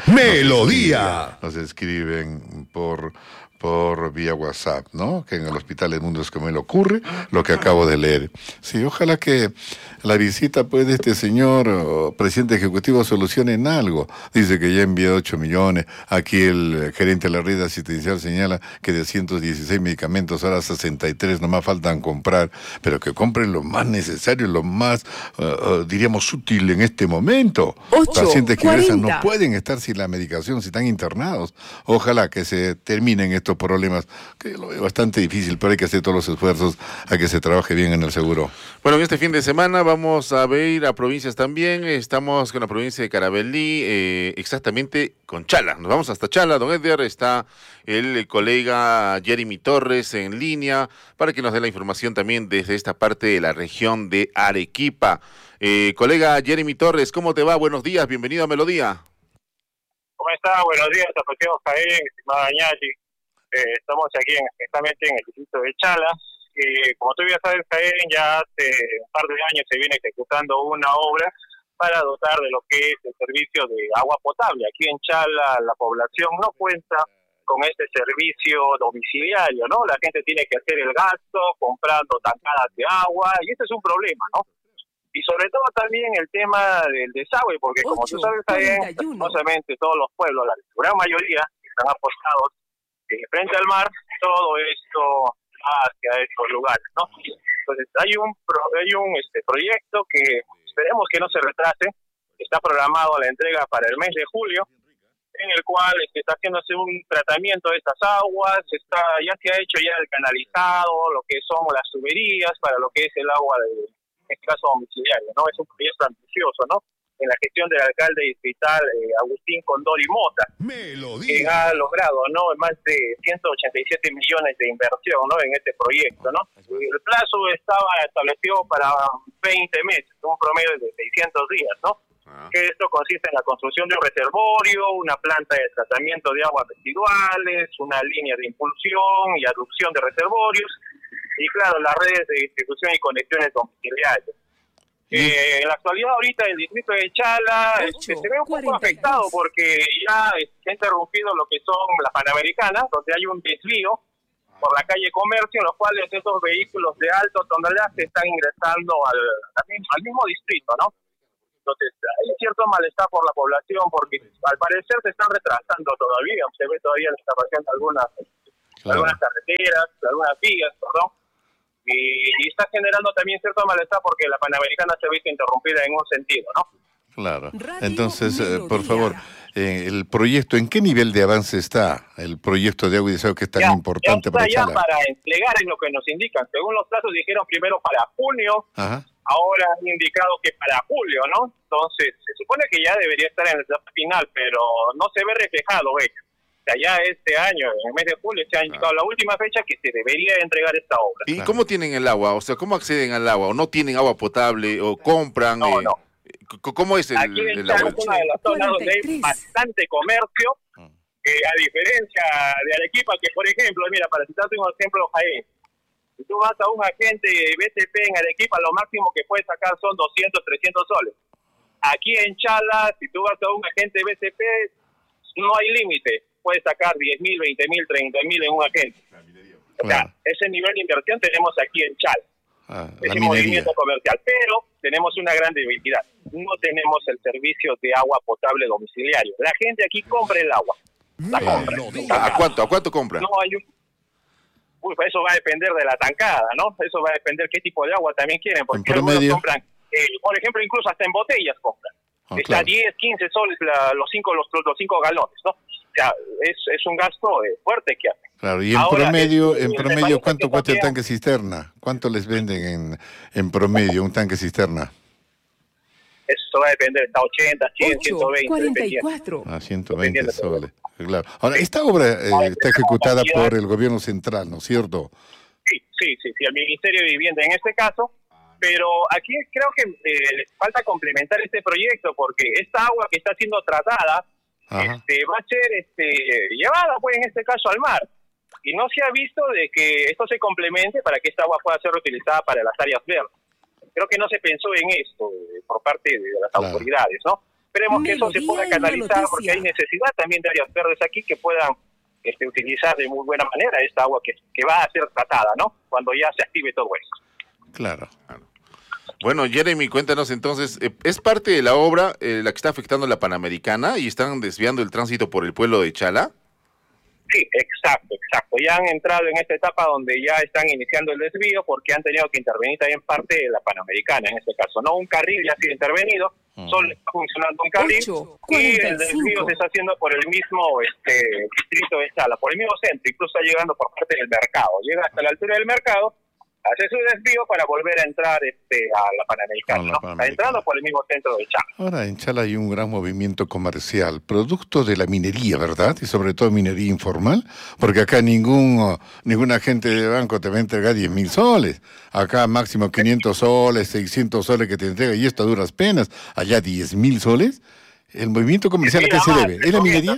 Speaker 8: Melodía
Speaker 2: nos, nos escriben por por vía WhatsApp, ¿no? Que en el Hospital Edmundo Escomel ocurre lo que acabo de leer. Sí, ojalá que la visita, pues, de este señor oh, presidente ejecutivo solucione en algo. Dice que ya envió ocho millones. Aquí el gerente de la red asistencial señala que de ciento dieciséis medicamentos, ahora sesenta y tres nomás faltan comprar, pero que compren lo más necesario, lo más, uh, uh, diríamos, útil en este momento.
Speaker 3: ocho,
Speaker 2: Pacientes que
Speaker 3: cuarenta.
Speaker 2: ingresan no pueden estar sin la medicación, si están internados. Ojalá que se terminen estos problemas, que lo veo bastante difícil, pero hay que hacer todos los esfuerzos a que se trabaje bien en el seguro.
Speaker 4: Bueno, en este fin de semana vamos a ver a provincias también. Estamos con la provincia de Carabalí, eh, exactamente con Chala. Nos vamos hasta Chala. Don Edgar, está el, el colega Jeremy Torres en línea para que nos dé la información también desde esta parte de la región de Arequipa. Eh, colega Jeremy Torres, ¿cómo te va? Buenos días, bienvenido a Melodía.
Speaker 21: ¿Cómo está? Buenos días, apreciados Jaén, estimada Añati. Eh, estamos aquí en, exactamente en el distrito de Chala. Eh, como tú ya sabes, Jaén, ya hace un par de años se viene ejecutando una obra para dotar de lo que es el servicio de agua potable. Aquí en Chala la población no cuenta con este servicio domiciliario, ¿no? La gente tiene que hacer el gasto comprando tancadas de agua y este es un problema, ¿no? Y sobre todo también el tema del desagüe, porque como tú sabes, Jaén, lastimosamente todos los pueblos, la gran mayoría, están apostados eh, frente al mar, todo esto hacia estos lugares, ¿no? Entonces hay un pro, hay un este proyecto que esperemos que no se retrase, está programado la entrega para el mes de julio, en el cual este, está haciéndose un tratamiento de estas aguas, está ya se ha hecho ya el canalizado, lo que son las tuberías para lo que es el agua de, en este caso domiciliario, ¿no? Es un proyecto ambicioso, ¿no? En la gestión del alcalde distrital eh, Agustín Condori Mota, que ha logrado, ¿no? Más de ciento ochenta y siete millones de inversión, ¿no? En este proyecto, ¿no? El plazo estaba establecido para veinte meses, un promedio de seiscientos días, ¿no? Que esto consiste en la construcción de un reservorio, una planta de tratamiento de aguas residuales, una línea de impulsión y aducción de reservorios, y claro, las redes de distribución y conexiones domiciliarias. Eh, en la actualidad ahorita el distrito de Chala este, se ve un poco afectado porque ya se ha interrumpido lo que son las Panamericanas, donde hay un desvío por la calle Comercio, en los cuales estos vehículos de alto tonelaje se están ingresando al, al, mismo, al mismo distrito, ¿no? Entonces hay cierto malestar por la población porque al parecer se están retrasando todavía, se ve todavía la instalación de algunas, claro. algunas carreteras, de algunas vías, perdón. Y, y está generando también cierto malestar porque la Panamericana se ha visto interrumpida en un sentido, ¿no?
Speaker 2: Claro. Entonces, eh, por favor, eh, el proyecto, ¿en qué nivel de avance está el proyecto de agua y desagüe que es tan
Speaker 21: ya,
Speaker 2: importante
Speaker 21: ya
Speaker 2: para
Speaker 21: ya
Speaker 2: Chala?
Speaker 21: Para entregar es lo que nos indican. Según los plazos dijeron primero para junio,
Speaker 2: Ajá.
Speaker 21: ahora han indicado que para julio, ¿no? Entonces, se supone que ya debería estar en la etapa final, pero no se ve reflejado, ¿eh? O sea, ya este año, en el mes de julio, se ha indicado ah. la última fecha que se debería entregar esta obra.
Speaker 4: ¿Y claro. cómo tienen el agua? O sea, ¿cómo acceden al agua? ¿O no tienen agua potable? ¿O compran?
Speaker 21: No,
Speaker 4: eh,
Speaker 21: no.
Speaker 4: ¿Cómo es el,
Speaker 21: Aquí en
Speaker 4: el
Speaker 21: Chala
Speaker 4: agua?
Speaker 21: es una de las zonas donde hay bastante comercio, eh, a diferencia de Arequipa, que por ejemplo, mira, para citarte un ejemplo, Jaén, si tú vas a un agente B C P en Arequipa, lo máximo que puedes sacar son doscientos, trescientos soles. Aquí en Chala, si tú vas a un agente B C P, no hay límite. Puedes sacar diez mil, veinte mil, treinta mil en un agente. O sea, claro. ese nivel de inversión tenemos aquí en Chala.
Speaker 2: Ah,
Speaker 21: ese movimiento comercial. Pero tenemos una gran debilidad. No tenemos el servicio de agua potable domiciliario. La gente aquí compra el agua. La compra.
Speaker 4: ¿A cuánto? ¿A cuánto compra?
Speaker 21: No hay un... Uy, pues eso va a depender de la tancada, ¿no? Eso va a depender qué tipo de agua también quieren. Porque algunos compran, eh, por ejemplo, incluso hasta en botellas compran. Oh, Está claro. diez, quince soles la, los cinco los, los cinco galones, ¿no? O sea, es, es un gasto eh, fuerte que hacen.
Speaker 2: Claro, y en Ahora, promedio, es, en promedio ¿cuánto cuesta el tanque cisterna? ¿Cuánto les venden en, en promedio un tanque cisterna?
Speaker 21: Eso va a depender, está ochenta, cien, ciento veinte.
Speaker 3: cuarenta y cuatro.
Speaker 2: Ah, ciento veinte soles. Claro. Ahora, esta obra eh, está ejecutada por el gobierno central, ¿no es cierto?
Speaker 21: Sí, sí, sí, sí, el Ministerio de Vivienda en este caso. Pero aquí creo que eh, les falta complementar este proyecto porque esta agua que está siendo tratada este, va a ser este, llevada, pues en este caso, al mar. Y no se ha visto de que esto se complemente para que esta agua pueda ser utilizada para las áreas verdes. Creo que no se pensó en esto eh, por parte de las claro. autoridades, ¿no? Esperemos que eso se pueda canalizar porque hay necesidad también de áreas verdes aquí que puedan este, utilizar de muy buena manera esta agua que, que va a ser tratada, ¿no? Cuando ya se active todo eso.
Speaker 2: Claro, claro.
Speaker 4: Bueno, Jeremy, cuéntanos entonces, ¿es parte de la obra eh, la que está afectando a la Panamericana y están desviando el tránsito por el pueblo de Chala?
Speaker 21: Sí, exacto, exacto. Ya han entrado en esta etapa donde ya están iniciando el desvío porque han tenido que intervenir también parte de la Panamericana, en este caso. No un carril ya ha sido intervenido, uh-huh. solo está funcionando un carril ocho, y el desvío se está haciendo por el mismo este, distrito de Chala, por el mismo centro, incluso está llegando por parte del mercado. Llega hasta la altura del mercado, hace su desvío para volver a entrar este, a la Panamericana, ¿no? Panamericana. Está entrando por el mismo centro de Chala.
Speaker 2: Ahora en Chala hay un gran movimiento comercial, producto de la minería, ¿verdad? Y sobre todo minería informal, porque acá ningún ningún agente de banco te va a entregar diez mil soles. Acá máximo quinientos soles, seiscientos soles que te entrega, y esto a duras penas. Allá diez mil soles. ¿El movimiento comercial a qué se debe? ¿Es la minería?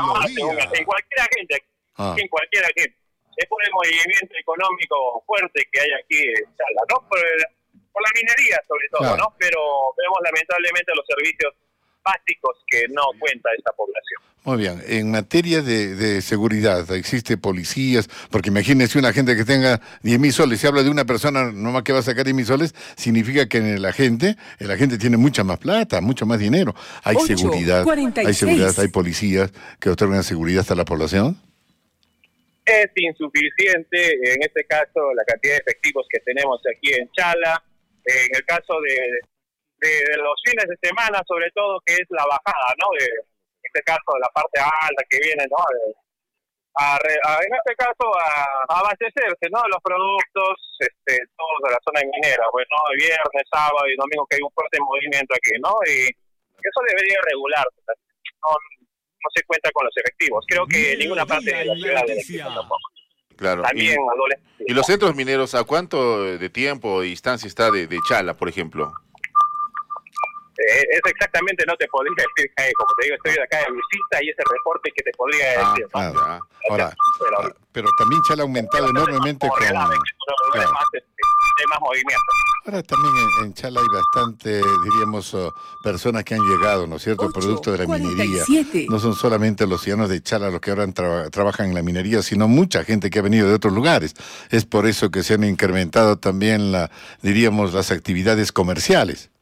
Speaker 21: En cualquier agente, ah. en cualquier agente. Es por el movimiento económico fuerte que hay aquí en Chala, ¿no? Por, el, por la minería sobre todo, claro. ¿no? Pero vemos lamentablemente los servicios básicos que no cuenta esta población.
Speaker 2: Muy bien, en materia de, de seguridad, ¿existe policías? Porque imagínese una gente que tenga diez mil soles, si habla de una persona nomás que va a sacar diez mil soles, significa que en el agente, el agente tiene mucha más plata, mucho más dinero. ¿Hay ocho, seguridad? cuarenta y seis. ¿Hay seguridad? ¿Hay policías que otorgan seguridad a la población?
Speaker 21: Es insuficiente, en este caso, la cantidad de efectivos que tenemos aquí en Chala. En el caso de de, de los fines de semana, sobre todo, que es la bajada, ¿no? De, en este caso, de la parte alta que viene, ¿no? De, a, a, en este caso, a, a abastecerse, ¿no? Los productos, este, todos de la zona minera, pues, ¿no? Viernes, sábado y domingo, que hay un fuerte movimiento aquí, ¿no? Y eso debería regularse. No, no se cuenta con los efectivos. Creo que ninguna parte de la ciudad de tampoco.
Speaker 4: Claro.
Speaker 21: También,
Speaker 4: y, ¿Y los centros mineros a cuánto de tiempo o distancia está de, de Chala, por ejemplo?
Speaker 21: Eh, eso exactamente no te podría decir, Jaime. Como te digo, estoy acá de visita y ese reporte que te podría
Speaker 2: ah,
Speaker 21: decir.
Speaker 2: Claro. ¿no? Ahora, pero, pero también Chala ha aumentado enormemente con... Claro.
Speaker 21: Más, este, hay más movimiento.
Speaker 2: Ahora también en, en Chala hay bastante, diríamos, uh, personas que han llegado, ¿no es cierto?, ocho, producto de la cuarenta y siete. Minería. No son solamente los ciudadanos de Chala los que ahora tra trabajan en la minería, sino mucha gente que ha venido de otros lugares. Es por eso que se han incrementado también, la, diríamos, las actividades comerciales.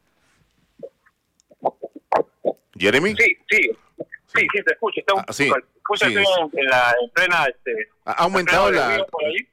Speaker 4: ¿Jeremy?
Speaker 21: Sí, sí. Sí, sí, te escucho. Está un,
Speaker 4: ah, sí,
Speaker 21: escucha,
Speaker 4: sí,
Speaker 21: estoy en, en la en plena... Este,
Speaker 4: ha aumentado la,